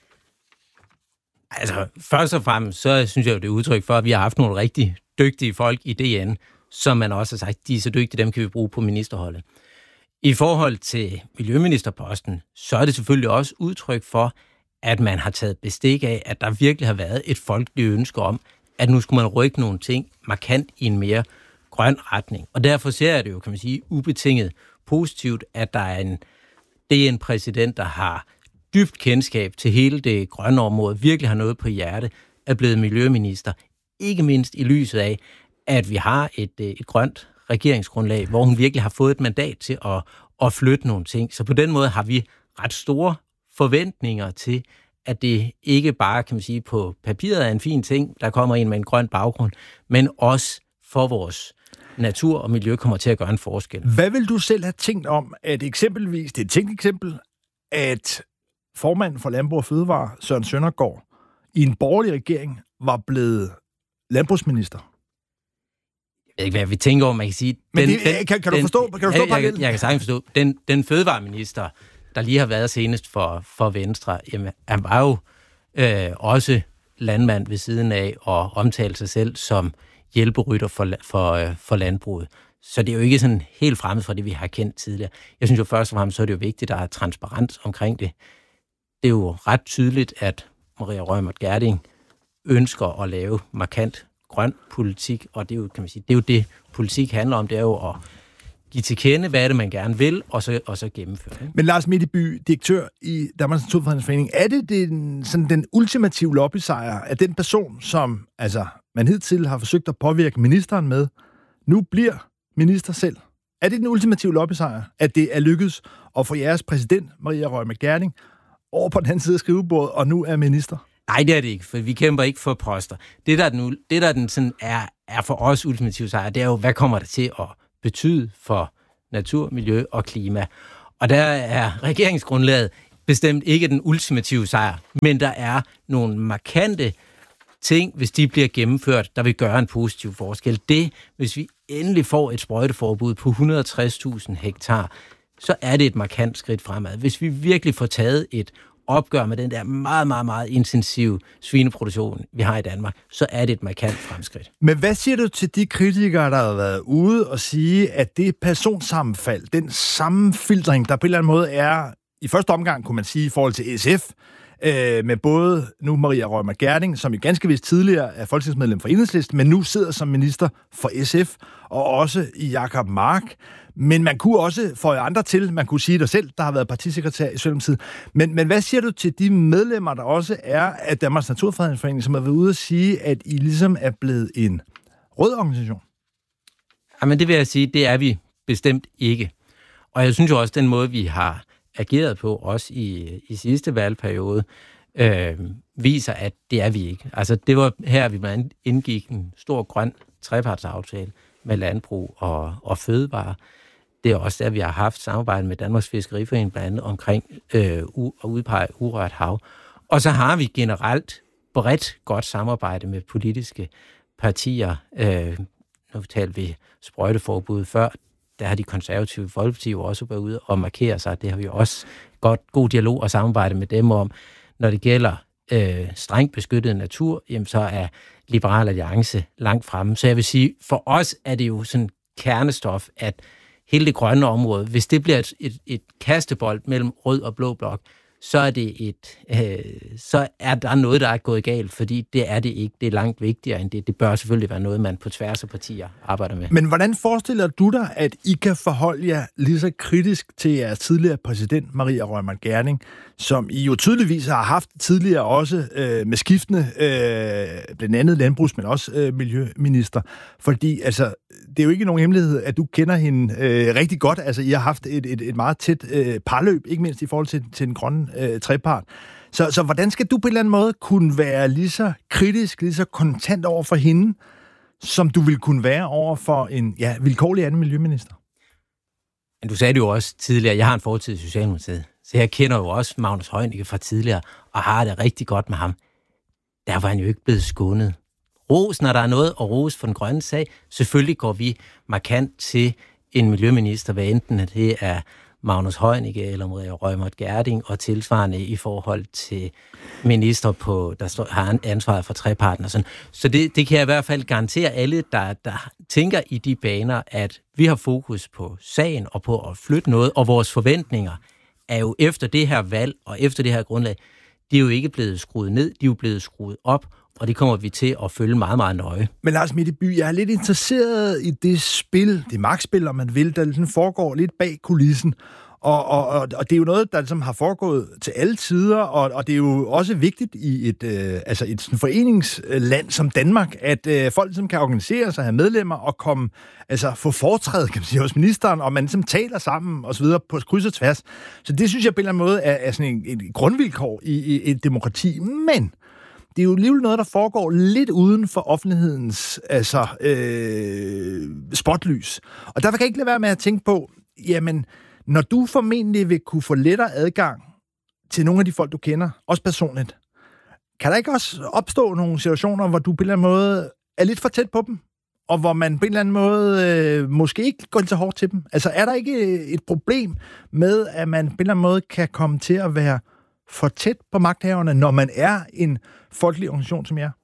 Altså, først og fremmest, så synes jeg jo, det er udtryk for, at vi har haft nogle rigtig dygtige folk i DN, som man også har sagt, de er så dygtige, dem kan vi bruge på ministerholdet. I forhold til miljøministerposten, så er det selvfølgelig også udtryk for, at man har taget bestik af, at der virkelig har været et folkeligt ønske om, at nu skulle man rykke nogle ting markant i en mere grøn retning. Og derfor ser jeg det jo, kan man sige, ubetinget positivt, at der er en præsident, der har dybt kendskab til hele det grønne område, virkelig har noget på hjerte, er blevet miljøminister. Ikke mindst i lyset af, at vi har et grønt regeringsgrundlag, hvor hun virkelig har fået et mandat til at flytte nogle ting. Så på den måde har vi ret store forventninger til, at det ikke bare, kan man sige, på papiret er en fin ting, der kommer ind med en grøn baggrund, men også for vores natur og miljø kommer til at gøre en forskel. Hvad vil du selv have tænkt om, at eksempelvis, det er et tænkt eksempel, at formanden for Landbrug og Fødevare, Søren Søndergaard, i en borgerlig regering var blevet landbrugsminister? Jeg ved ikke, hvad vi tænker om, man kan sige. Men kan du forstå parallellen? Jeg kan sagtens forstå. Den fødevareminister, der lige har været senest for Venstre, jamen, han var jo også landmand ved siden af og omtalte sig selv som hjælperytter for landbruget. Så det er jo ikke sådan helt fremmed fra det, vi har kendt tidligere. Jeg synes jo først og fremmest, så er det jo vigtigt, at der er transparens omkring det. Det er jo ret tydeligt, at Maria Reumert Gjerding ønsker at lave markant grøn politik, og det er jo, kan man sige, det er jo det, politik handler om, det er jo at give til kende, hvad er det, man gerne vil, og så gennemføre det. Men Lars Middeby, direktør i Danmarks Naturfredningsforening, er det den ultimative lobbysejr af den person, som man hidtil har forsøgt at påvirke ministeren med, nu bliver minister selv? Er det den ultimative lobbysejr, at det er lykkedes at få jeres præsident, Maria Reumert Gjerding, over på den anden side af skrivebordet, og nu er minister? Nej, det er det ikke, for vi kæmper ikke for poster. Det der den sådan er for os ultimative sejr, det er jo, hvad kommer det til at betyde for natur, miljø og klima. Og der er regeringsgrundlaget bestemt ikke den ultimative sejr, men der er nogle markante ting, hvis de bliver gennemført, der vil gøre en positiv forskel. Det, hvis vi endelig får et sprøjteforbud på 160.000 hektar, så er det et markant skridt fremad. Hvis vi virkelig får taget et opgør med den der meget, meget, meget intensive svineproduktion, vi har i Danmark, så er det et markant fremskridt. Men hvad siger du til de kritikere, der har været ude og sige, at det personsammenfald, den sammenfiltring, der på en eller anden måde er, i første omgang, kunne man sige, i forhold til SF, med både nu Maria Reumert Gjerding, som jo ganske vist tidligere er folketingsmedlem for Enhedslisten, men nu sidder som minister for SF, og også i Jacob Mark. Men man kunne også få andre til, man kunne sige det selv, der har været partisekretær i Socialdemokratiet. Men hvad siger du til de medlemmer, der også er af Danmarks Naturfredningsforening, som har været ude at sige, at I ligesom er blevet en rød organisation? Jamen det vil jeg sige, det er vi bestemt ikke. Og jeg synes jo også, den måde, vi har ageret på, også i sidste valgperiode, viser, at det er vi ikke. Altså det var her, vi blandt andet indgik en stor grøn trepartsaftale med landbrug og fødevare. Det er også der, vi har haft samarbejde med Danmarks Fiskeriforening blandt andet omkring at udpege urørt hav. Og så har vi generelt bredt godt samarbejde med politiske partier. Nu talte vi sprøjteforbud før. Der har de konservative Folkeparti jo også været ude og markere sig. Det har vi også god dialog og samarbejde med dem om. Når det gælder strengt beskyttet natur, jamen så er Liberal Alliance langt fremme. Så jeg vil sige, for os er det jo sådan kernestof, at hele det grønne område, hvis det bliver et kastebold mellem rød og blå blok, så er der noget, der er gået galt, fordi det er det ikke. Det er langt vigtigere end det. Det bør selvfølgelig være noget, man på tværs af partier arbejder med. Men hvordan forestiller du dig, at I kan forholde jer lige så kritisk til jeres tidligere præsident, Maria Reumert Gjerding, som I jo tydeligvis har haft tidligere også med skiftende, blandt andet landbrugs, men også miljøminister? Fordi det er jo ikke nogen hemmelighed, at du kender hende rigtig godt. Altså, I har haft et meget tæt parløb, ikke mindst i forhold til den grønne trepart. Så hvordan skal du på en eller anden måde kunne være lige så kritisk, lige så kontant over for hende, som du vil kunne være over for en vilkårlig anden miljøminister? Men du sagde det jo også tidligere, jeg har en fortid i Socialdemokratiet, så jeg kender jo også Magnus Heunicke fra tidligere, og har det rigtig godt med ham. Der var han jo ikke blevet skånet. Ros, når der er noget at rose for den grønne sag, selvfølgelig går vi markant til en miljøminister, hvad enten det er Magnus Heunicke eller Maria Reumert Gjerding, og tilsvarende i forhold til minister, der har ansvaret for treparten og sådan. Så det kan jeg i hvert fald garantere alle, der tænker i de baner, at vi har fokus på sagen og på at flytte noget, og vores forventninger er jo efter det her valg og efter det her grundlag, de er jo ikke blevet skruet ned, de er jo blevet skruet op, og det kommer vi til at følge meget, meget nøje. Men Lars Middeby, jeg er lidt interesseret i det spil, det magtspil, om man vil, der ligesom foregår lidt bag kulissen. Og det er jo noget, der ligesom har foregået til alle tider, og det er jo også vigtigt i et foreningsland som Danmark, at folk ligesom kan organisere sig, have medlemmer og få foretræde, kan man sige, hos ministeren, og man ligesom taler sammen og så videre på kryds og tværs. Så det synes jeg på en eller anden måde er sådan et grundvilkår i et demokrati. Men det er jo alligevel noget, der foregår lidt uden for offentlighedens spotlys. Og der kan jeg ikke lade være med at tænke på, jamen, når du formentlig vil kunne få lettere adgang til nogle af de folk, du kender, også personligt, kan der ikke også opstå nogle situationer, hvor du på en eller anden måde er lidt for tæt på dem, og hvor man på en eller anden måde måske ikke går så hårdt til dem? Altså, er der ikke et problem med, at man på en eller anden måde kan komme til at være for tæt på magthaverne, når man er en folkelig organisation som jer?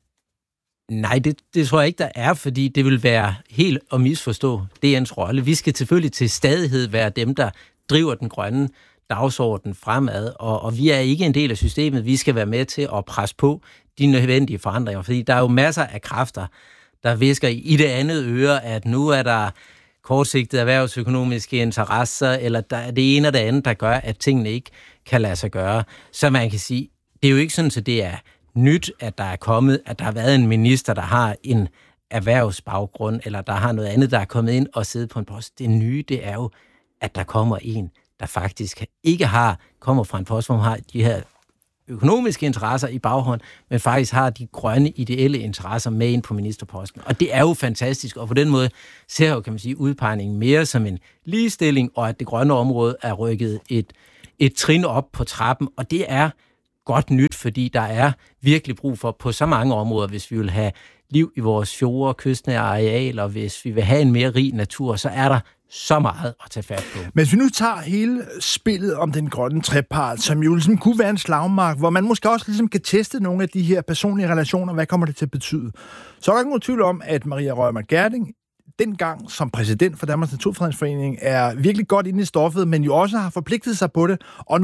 Nej, det tror jeg ikke, der er, fordi det vil være helt at misforstå DN's rolle. Vi skal selvfølgelig til stadighed være dem, der driver den grønne dagsorden fremad, og vi er ikke en del af systemet. Vi skal være med til at presse på de nødvendige forandringer, fordi der er jo masser af kræfter, der visker i det andet øre, at nu er der kortsigtede erhvervsøkonomiske interesser, eller der er det ene og det andet, der gør, at tingene ikke kan lade sig gøre. Så man kan sige, det er jo ikke sådan, at det er nyt, at der er kommet, at der har været en minister, der har en erhvervsbaggrund, eller der har noget andet, der er kommet ind og siddet på en post. Det nye, det er jo, at der kommer en, der faktisk ikke kommer fra en post, hvor man har de her økonomiske interesser i baghånd, men faktisk har de grønne, ideelle interesser med ind på ministerposten. Og det er jo fantastisk, og på den måde ser jeg jo, kan man sige, udpegningen mere som en ligestilling, og at det grønne område er rykket et trin op på trappen, og det er godt nyt, fordi der er virkelig brug for på så mange områder, hvis vi vil have liv i vores fjorde, kystnære arealer, hvis vi vil have en mere rig natur, så er der så meget at tage fat på. Men hvis vi nu tager hele spillet om den grønne trepart, som jo ligesom kunne være en slagmark, hvor man måske også ligesom kan teste nogle af de her personlige relationer, hvad kommer det til at betyde? Så er der ikke nogen tvivl om, at Maria Reumert Gjerding dengang som præsident for Danmarks Naturfredningsforening er virkelig godt inde i stoffet, men jo også har forpligtet sig på det, og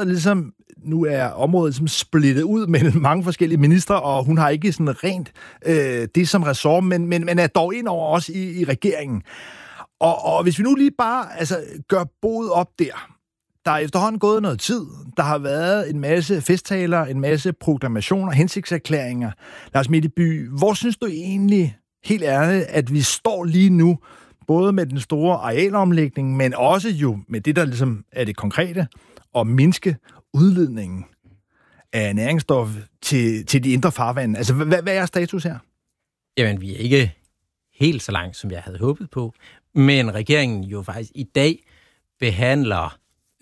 nu er området ligesom splittet ud mellem mange forskellige ministre, og hun har ikke sådan rent det som ressort, men er dog ind over også i regeringen. Og hvis vi nu lige bare gør boet op der er efterhånden gået noget tid. Der har været en masse festtaler, en masse proklamationer, hensigtserklæringer. Lars Middeby, hvor synes du egentlig, helt ærligt, at vi står lige nu, både med den store arealomlægning, men også jo med det, der ligesom er det konkrete, at mindske udledningen af næringsstof til de indre farvande? Altså, hvad er status her? Jamen, vi er ikke helt så langt, som jeg havde håbet på, men regeringen jo faktisk i dag behandler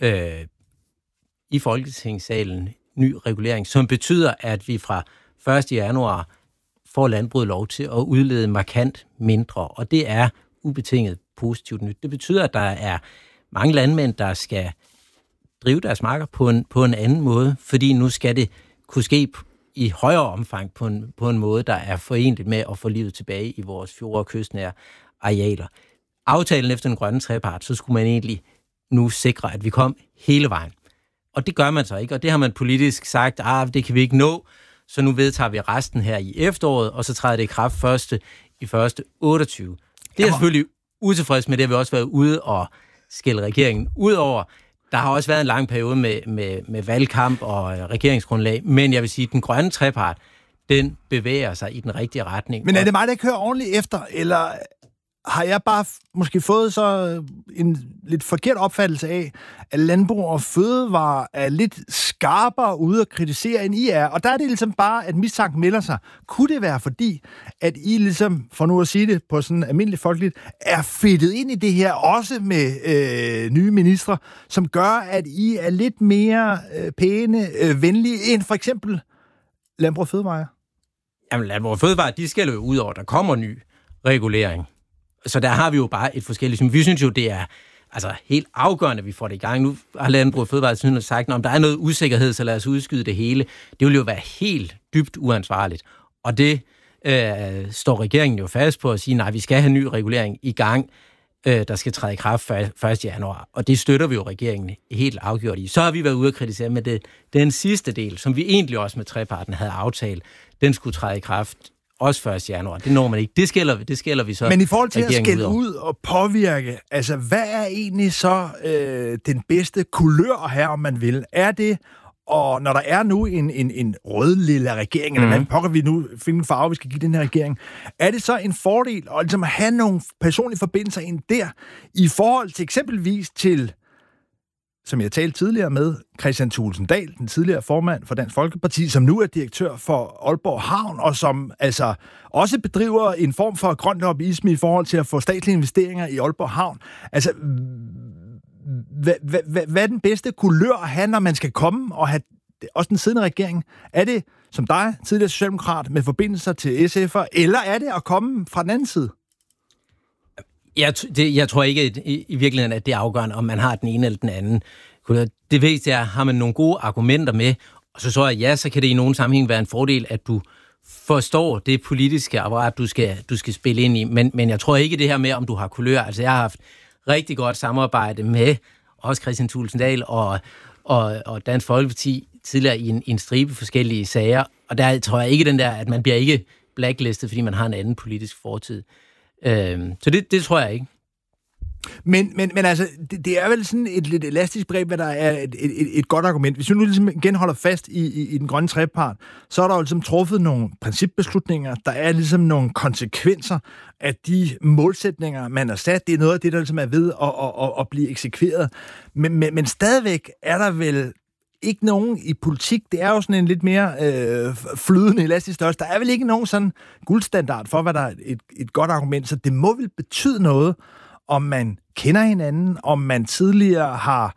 i Folketingssalen ny regulering, som betyder, at vi fra 1. januar får landbruget lov til at udlede markant mindre, og det er ubetinget positivt nyt. Det betyder, at der er mange landmænd, der skal drive deres marker på en anden måde, fordi nu skal det kunne ske i højere omfang på en måde, der er forenligt med at få livet tilbage i vores fjorde og kystnære arealer. Aftalen efter den grønne trepart, så skulle man egentlig nu sikre, at vi kom hele vejen. Og det gør man så ikke, og det har man politisk sagt, det kan vi ikke nå, så nu vedtager vi resten her i efteråret, og så træder det i kraft i første 28. Det er selvfølgelig utilfreds med det, vi også været ude og skælde regeringen ud over. Der har også været en lang periode med valgkamp og regeringsgrundlag, men jeg vil sige, at den grønne trepart, den bevæger sig i den rigtige retning. Men er det mig, der kører ordentligt efter, eller har jeg bare måske fået så en lidt forkert opfattelse af, at Landbrug og Fødevare er lidt skarpere ude at kritisere, end I er? Og der er det ligesom bare, at mistanken melder sig. Kunne det være fordi, at I ligesom, for nu at sige det på sådan almindeligt folkeligt, er fedtet ind i det her, også med nye ministre, som gør, at I er lidt mere pæne, venlige, end for eksempel Landbrug og Fødevare? Jamen, Landbrug og Fødevare, de skal jo ud over, der kommer ny regulering. Så der har vi jo bare et forskelligt. Vi synes jo, det er helt afgørende, at vi får det i gang. Nu har Landbrug og Fødevare sagt, om der er noget usikkerhed, så lad os udskyde det hele. Det vil jo være helt dybt uansvarligt. Og det står regeringen jo fast på at sige, nej, vi skal have ny regulering i gang, der skal træde i kraft 1. januar. Og det støtter vi jo regeringen helt afgjort i. Så har vi været ude at kritisere med den sidste del, som vi egentlig også med treparten havde aftalt, den skulle træde i kraft også 1. januar. Det når man ikke. Det skælder vi så. Men i forhold til at skælde ud og påvirke, hvad er egentlig så den bedste kulør at have, om man vil? Er det, og når der er nu en rød-lilla regering, eller hvad pokker vi nu finde en farve, vi skal give den her regering, er det så en fordel at ligesom have nogle personlige forbindelser ind der, i forhold til eksempelvis til, som jeg talte tidligere med, Kristian Thulesen Dahl, den tidligere formand for Dansk Folkeparti, som nu er direktør for Aalborg Havn, og som også bedriver en form for grøn lobbyisme i forhold til at få statslige investeringer i Aalborg Havn. Hvad er den bedste kulør at have, når man skal komme og have også den siddende regering? Er det som dig, tidligere socialdemokrat, med forbindelser til SF'er, eller er det at komme fra den anden side? Jeg tror ikke i virkeligheden, at det er afgørende, om man har den ene eller den anden. Det vigtigste er, har man nogle gode argumenter med, og så tror jeg, så kan det i nogen sammenhæng være en fordel, at du forstår det politiske apparat, du skal spille ind i. Men jeg tror ikke det her med, om du har kulør. Altså, jeg har haft rigtig godt samarbejde med også Kristian Thulesen Dahl og Dansk Folkeparti tidligere i en stribe forskellige sager. Og der tror jeg ikke den der, at man bliver ikke blacklistet, fordi man har en anden politisk fortid. Så det tror jeg ikke. Men altså, det er vel sådan et lidt elastisk begreb, hvad der er et godt argument. Hvis vi nu ligesom igen holder fast i den grønne trepart, så er der jo ligesom truffet nogle principbeslutninger. Der er ligesom nogle konsekvenser af de målsætninger, man har sat. Det er noget af det, der ligesom er ved at blive eksekveret. Men stadigvæk er der vel ikke nogen i politik. Det er jo sådan en lidt mere flydende elastisk størrelse. Der er vel ikke nogen sådan guldstandard for, hvad der er et godt argument. Så det må vel betyde noget, om man kender hinanden, om man tidligere har,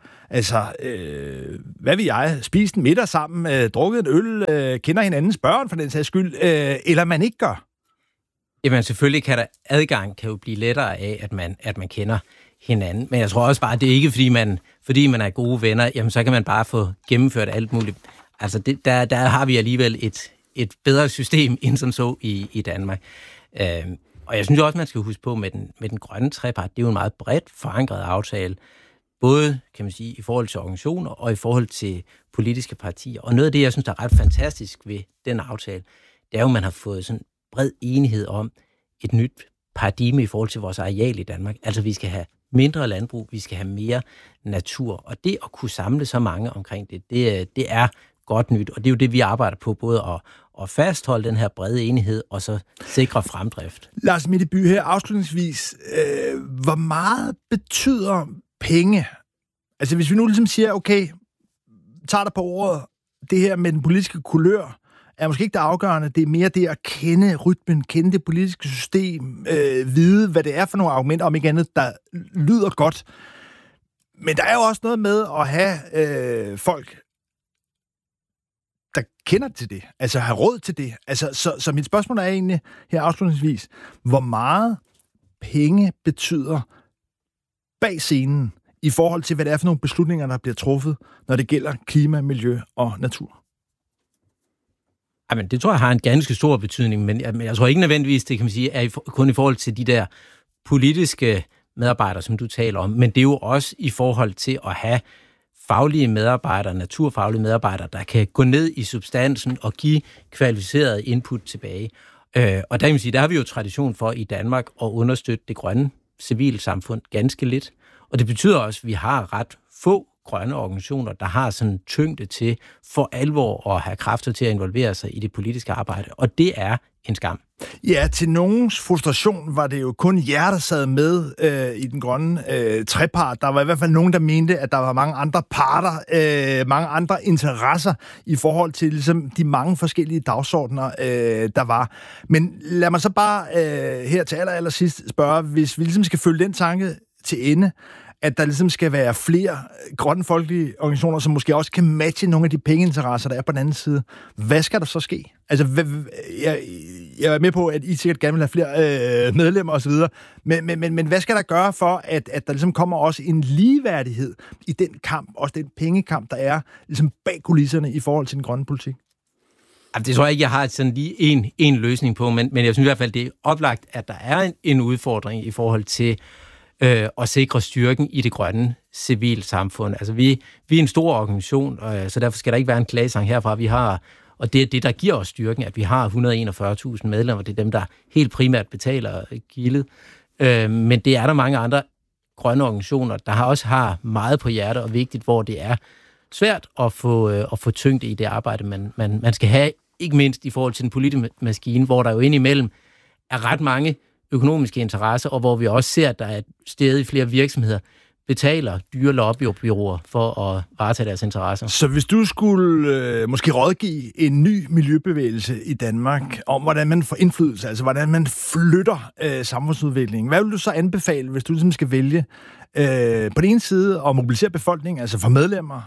hvad ved jeg, spist en middag sammen, drukket en øl, kender hinandens børn for den sags skyld, eller man ikke gør. Jamen selvfølgelig kan adgang jo blive lettere af, at man kender hinanden. Men jeg tror også bare, at det er ikke, fordi man er gode venner, jamen så kan man bare få gennemført alt muligt. Altså der har vi alligevel et bedre system end som så i Danmark. Og jeg synes også, man skal huske på med den grønne trepart, det er jo en meget bredt forankret aftale, både, kan man sige, i forhold til organisationer og i forhold til politiske partier. Og noget af det, jeg synes, der er ret fantastisk ved den aftale, det er jo, at man har fået sådan bred enighed om et nyt paradigme i forhold til vores areal i Danmark. Altså, vi skal have mindre landbrug, vi skal have mere natur. Og det at kunne samle så mange omkring det er godt nyt. Og det er jo det, vi arbejder på, både at fastholde den her brede enighed, og så sikre fremdrift. Lars Mitteby her, afslutningsvis. Hvor meget betyder penge? Altså, hvis vi nu ligesom siger, okay, tager der på ordet, det her med den politiske kulør, er måske ikke det afgørende. Det er mere det at kende rytmen, kende det politiske system, vide, hvad det er for nogle argumenter, om ikke andet, der lyder godt. Men der er jo også noget med at have folk, der kender til det, altså har råd til det. Altså, så mit spørgsmål er egentlig her afslutningsvis, hvor meget penge betyder bag scenen i forhold til, hvad det er for nogle beslutninger, der bliver truffet, når det gælder klima, miljø og natur? Jamen, det tror jeg har en ganske stor betydning, men jeg tror ikke nødvendigvis, det kan man sige, er kun i forhold til de der politiske medarbejdere, som du taler om, men det er jo også i forhold til at have faglige medarbejdere, naturfaglige medarbejdere, der kan gå ned i substansen og give kvalificeret input tilbage. Og der kan man sige, der har vi jo tradition for i Danmark at understøtte det grønne civilsamfund ganske lidt. Og det betyder også, at vi har ret få grønne organisationer, der har sådan tyngde til for alvor at have kræfter til at involvere sig i det politiske arbejde. Og det er en skam. Ja, til nogens frustration var det jo kun jer, der sad med i den grønne trepart. Der var i hvert fald nogen, der mente, at der var mange andre parter, mange andre interesser i forhold til ligesom, de mange forskellige dagsordner, der var. Men lad mig så bare her til allersidst spørge, hvis vi ligesom skal følge den tanke til ende, at der ligesom skal være flere grønne folkelige organisationer, som måske også kan matche nogle af de pengeinteresser, der er på den anden side. Hvad skal der så ske? Altså, jeg er med på, at I sikkert gerne vil have flere medlemmer osv., men hvad skal der gøre for, at der ligesom kommer også en ligeværdighed i den kamp, også den pengekamp, der er ligesom bag kulisserne i forhold til den grønne politik? Det tror jeg ikke, jeg har sådan lige en løsning på, men jeg synes i hvert fald, det er oplagt, at der er en udfordring i forhold til og sikre styrken i det grønne civilsamfund. Altså, vi er en stor organisation, så derfor skal der ikke være en klagesang herfra. Vi har, og det er det, der giver os styrken, at vi har 141.000 medlemmer. Det er dem, der helt primært betaler gildet. Men det er der mange andre grønne organisationer, der også har meget på hjerte og vigtigt, hvor det er svært at få tyngde i det arbejde, man skal have, ikke mindst i forhold til den politiske maskine, hvor der jo indimellem er ret mange økonomiske interesser, og hvor vi også ser, at der er stadig flere virksomheder, betaler dyre lobbybureauer for at varetage deres interesser. Så hvis du skulle måske rådgive en ny miljøbevægelse i Danmark om, hvordan man får indflydelse, altså hvordan man flytter samfundsudviklingen, hvad vil du så anbefale, hvis du ligesom skal vælge på den ene side at mobilisere befolkningen, altså få medlemmer,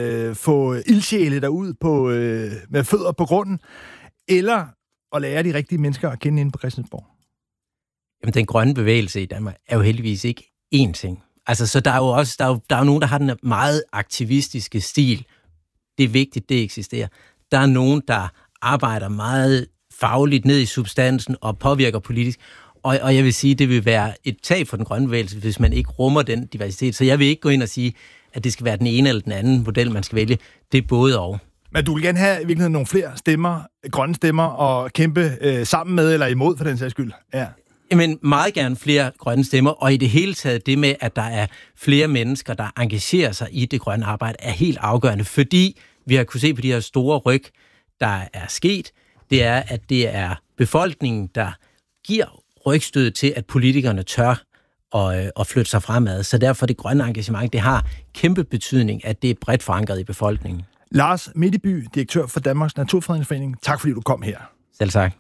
få ildsjæle derud med fødder på grunden, eller at lære de rigtige mennesker at kende inde på Christiansborg? Jamen, den grønne bevægelse i Danmark er jo heldigvis ikke én ting. Altså, så der er jo også der er nogen, der har den meget aktivistiske stil. Det er vigtigt, det eksisterer. Der er nogen, der arbejder meget fagligt ned i substansen og påvirker politisk. Og jeg vil sige, det vil være et tab for den grønne bevægelse, hvis man ikke rummer den diversitet. Så jeg vil ikke gå ind og sige, at det skal være den ene eller den anden model, man skal vælge. Det er både og. Men du vil gerne have i virkeligheden nogle flere stemmer, grønne stemmer, og kæmpe sammen med eller imod for den sags skyld? Ja. Jamen, meget gerne flere grønne stemmer, og i det hele taget det med, at der er flere mennesker, der engagerer sig i det grønne arbejde, er helt afgørende, fordi vi har kunnet se på de her store ryg, der er sket, det er, at det er befolkningen, der giver rygstød til, at politikerne tør at flytte sig fremad. Så derfor det grønne engagement, det har kæmpe betydning, at det er bredt forankret i befolkningen. Lars Middeby, direktør for Danmarks Naturfredningsforening. Tak fordi du kom her. Selv tak.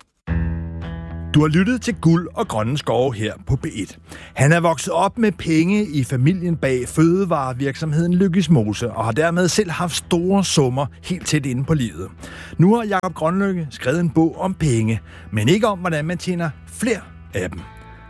Du har lyttet til Guld og Grønne Skove her på B1. Han er vokset op med penge i familien bag fødevarevirksomheden Lykkes Mose, og har dermed selv haft store summer helt tæt inde på livet. Nu har Jakob Grønlykke skrevet en bog om penge, men ikke om, hvordan man tjener flere af dem.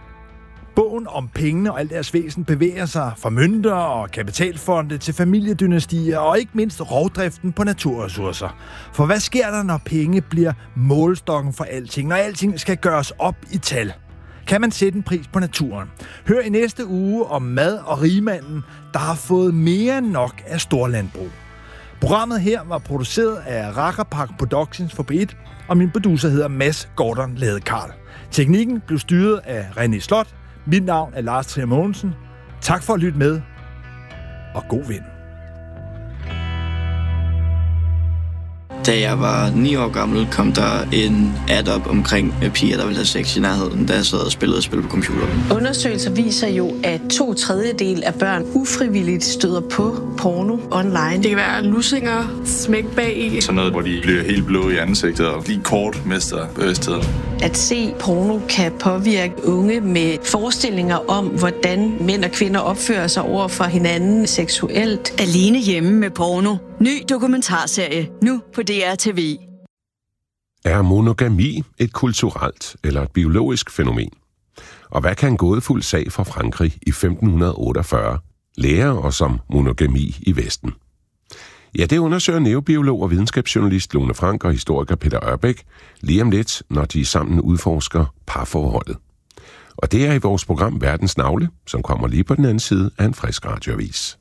Bogen om pengene og alt deres væsen bevæger sig fra mønter og kapitalfonde til familiedynastier og ikke mindst rovdriften på naturressourcer. For hvad sker der, når penge bliver målestokken for alting, når alting skal gøres op i tal? Kan man sætte en pris på naturen? Hør i næste uge om mad og rigmanden, der har fået mere end nok af storlandbrug. Programmet her var produceret af Rakkerpark Productions for B1, og min producer hedder Mads Gordon Lade Karl. Teknikken blev styret af René Slot. Mit navn er Lars Trier Mogensen. Tak for at lytte med, og god vind. Da jeg var 9 år gammel, kom der en ad op omkring piger, der ville have sex i nærheden, da jeg sad og spillede spil på computeren. Undersøgelser viser jo, at 2/3 af børn ufrivilligt støder på porno online. Det kan være lussinger, smæk bag i. Sådan noget, hvor de bliver helt blå i ansigtet og lige kort mister bevidstheden. At se porno kan påvirke unge med forestillinger om, hvordan mænd og kvinder opfører sig over for hinanden seksuelt. Alene hjemme med porno. Ny dokumentarserie, nu på DRTV. Er monogami et kulturelt eller et biologisk fænomen? Og hvad kan en gådefuld sag fra Frankrig i 1548 lære os om monogami i Vesten? Ja, det undersøger neobiolog og videnskabsjournalist Lone Frank og historiker Peter Ørbæk lige om lidt, når de sammen udforsker parforholdet. Og det er i vores program Verdens Navle, som kommer lige på den anden side af en frisk radioavis.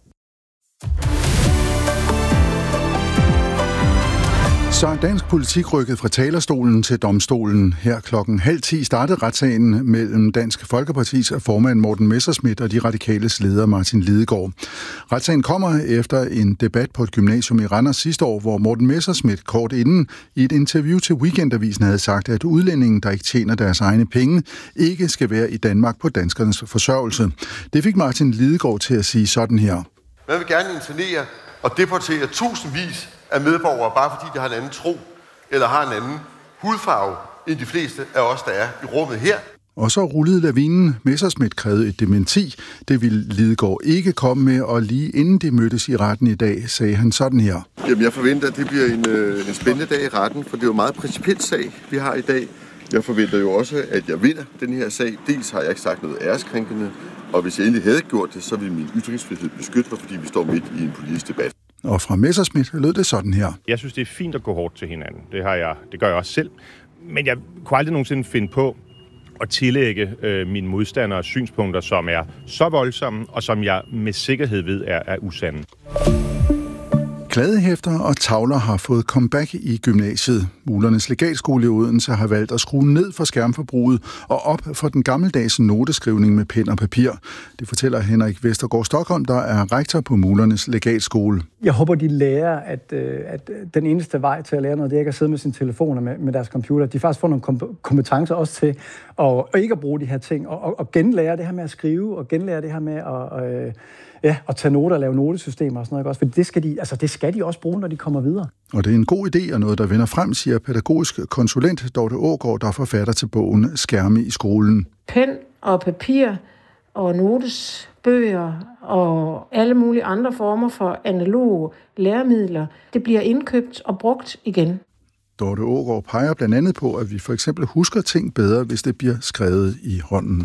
Så er dansk politik rykket fra talerstolen til domstolen. Her 9:30 startede retssagen mellem Dansk Folkepartis formand Morten Messerschmidt og de radikales leder Martin Lidegaard. Retssagen kommer efter en debat på et gymnasium i Randers sidste år, hvor Morten Messerschmidt kort inden i et interview til Weekendavisen havde sagt, at udlændingen, der ikke tjener deres egne penge, ikke skal være i Danmark på danskernes forsørgelse. Det fik Martin Lidegaard til at sige sådan her. Man vil gerne internere og deportere tusindvis af medborgere, bare fordi de har en anden tro eller har en anden hudfarve end de fleste af os, der er i rummet her. Og så rullede lavinen. Messerschmidt krævede et dementi. Det ville Lidegaard ikke komme med, og lige inden de mødtes i retten i dag, sagde han sådan her. Jamen, jeg forventer, at det bliver en spændende dag i retten, for det er jo en meget principiel sag, vi har i dag. Jeg forventer jo også, at jeg vinder den her sag. Dels har jeg ikke sagt noget æreskrænkende, og hvis jeg endelig havde gjort det, så ville min ytringsfrihed beskytte mig, fordi vi står midt i en politisk debat. Og fra Messerschmidt lød det sådan her. Jeg synes, det er fint at gå hårdt til hinanden. Det gør jeg også selv. Men jeg kunne aldrig nogensinde finde på at tillægge mine modstandere synspunkter, som er så voldsomme, og som jeg med sikkerhed ved er usande. Kladehæfter og tavler har fået comeback i gymnasiet. Mulernes Legatskole i Odense har valgt at skrue ned for skærmforbruget og op for den gammeldags noteskrivning med pen og papir. Det fortæller Henrik Vestergaard Stockholm, der er rektor på Mulernes Legatskole. Jeg håber, de lærer, at den eneste vej til at lære noget, det er ikke at sidde med sine telefoner med deres computer. De faktisk får nogle kompetencer også til at ikke at bruge de her ting og genlære det her med at skrive og genlære det her med at at tage noter og lave notesystemer og sådan noget. Også, for det skal de også bruge, når de kommer videre. Og det er en god idé og noget, der vender frem, siger pædagogisk konsulent Dorte Aagaard, der er forfatter til bogen Skærme i skolen. Pen og papir og notesbøger og alle mulige andre former for analoge læremidler, det bliver indkøbt og brugt igen. Dorte Aagaard peger blandt andet på, at vi for eksempel husker ting bedre, hvis det bliver skrevet i hånden.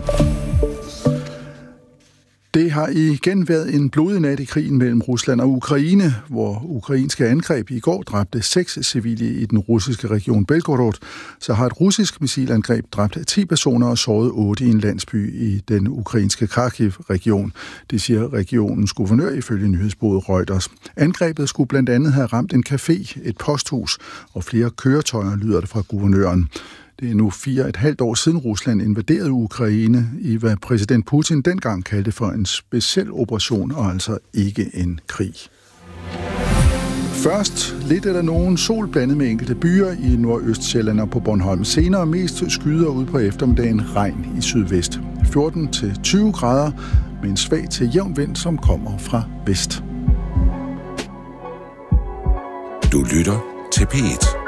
Det har igen været en blodig nat i krigen mellem Rusland og Ukraine, hvor ukrainske angreb i går dræbte 6 civile i den russiske region Belgorod. Så har et russisk missilangreb dræbt 10 personer og såret 8 i en landsby i den ukrainske Kharkiv-region. Det siger regionens guvernør ifølge nyhedsbureauet Reuters. Angrebet skulle blandt andet have ramt en café, et posthus og flere køretøjer, lyder det fra guvernøren. Det er nu 4,5 år siden Rusland invaderede Ukraine i hvad præsident Putin dengang kaldte for en speciel operation og altså ikke en krig. Først lidt eller nogen sol blandet med enkelte byer i Nordøstsjælland og på Bornholm. Senere mest skyder ud på eftermiddagen, regn i sydvest. 14-20 grader med en svag til jævn vind, som kommer fra vest. Du lytter til P1.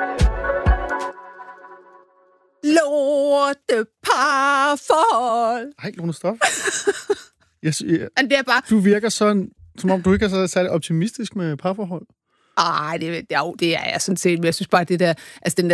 Lorteparforhold. Ej, Lone, stop. Det er bare... Du virker sådan, som om du ikke er så særlig optimistisk med parforhold. Det er jeg sådan set, men jeg synes bare, det der, altså den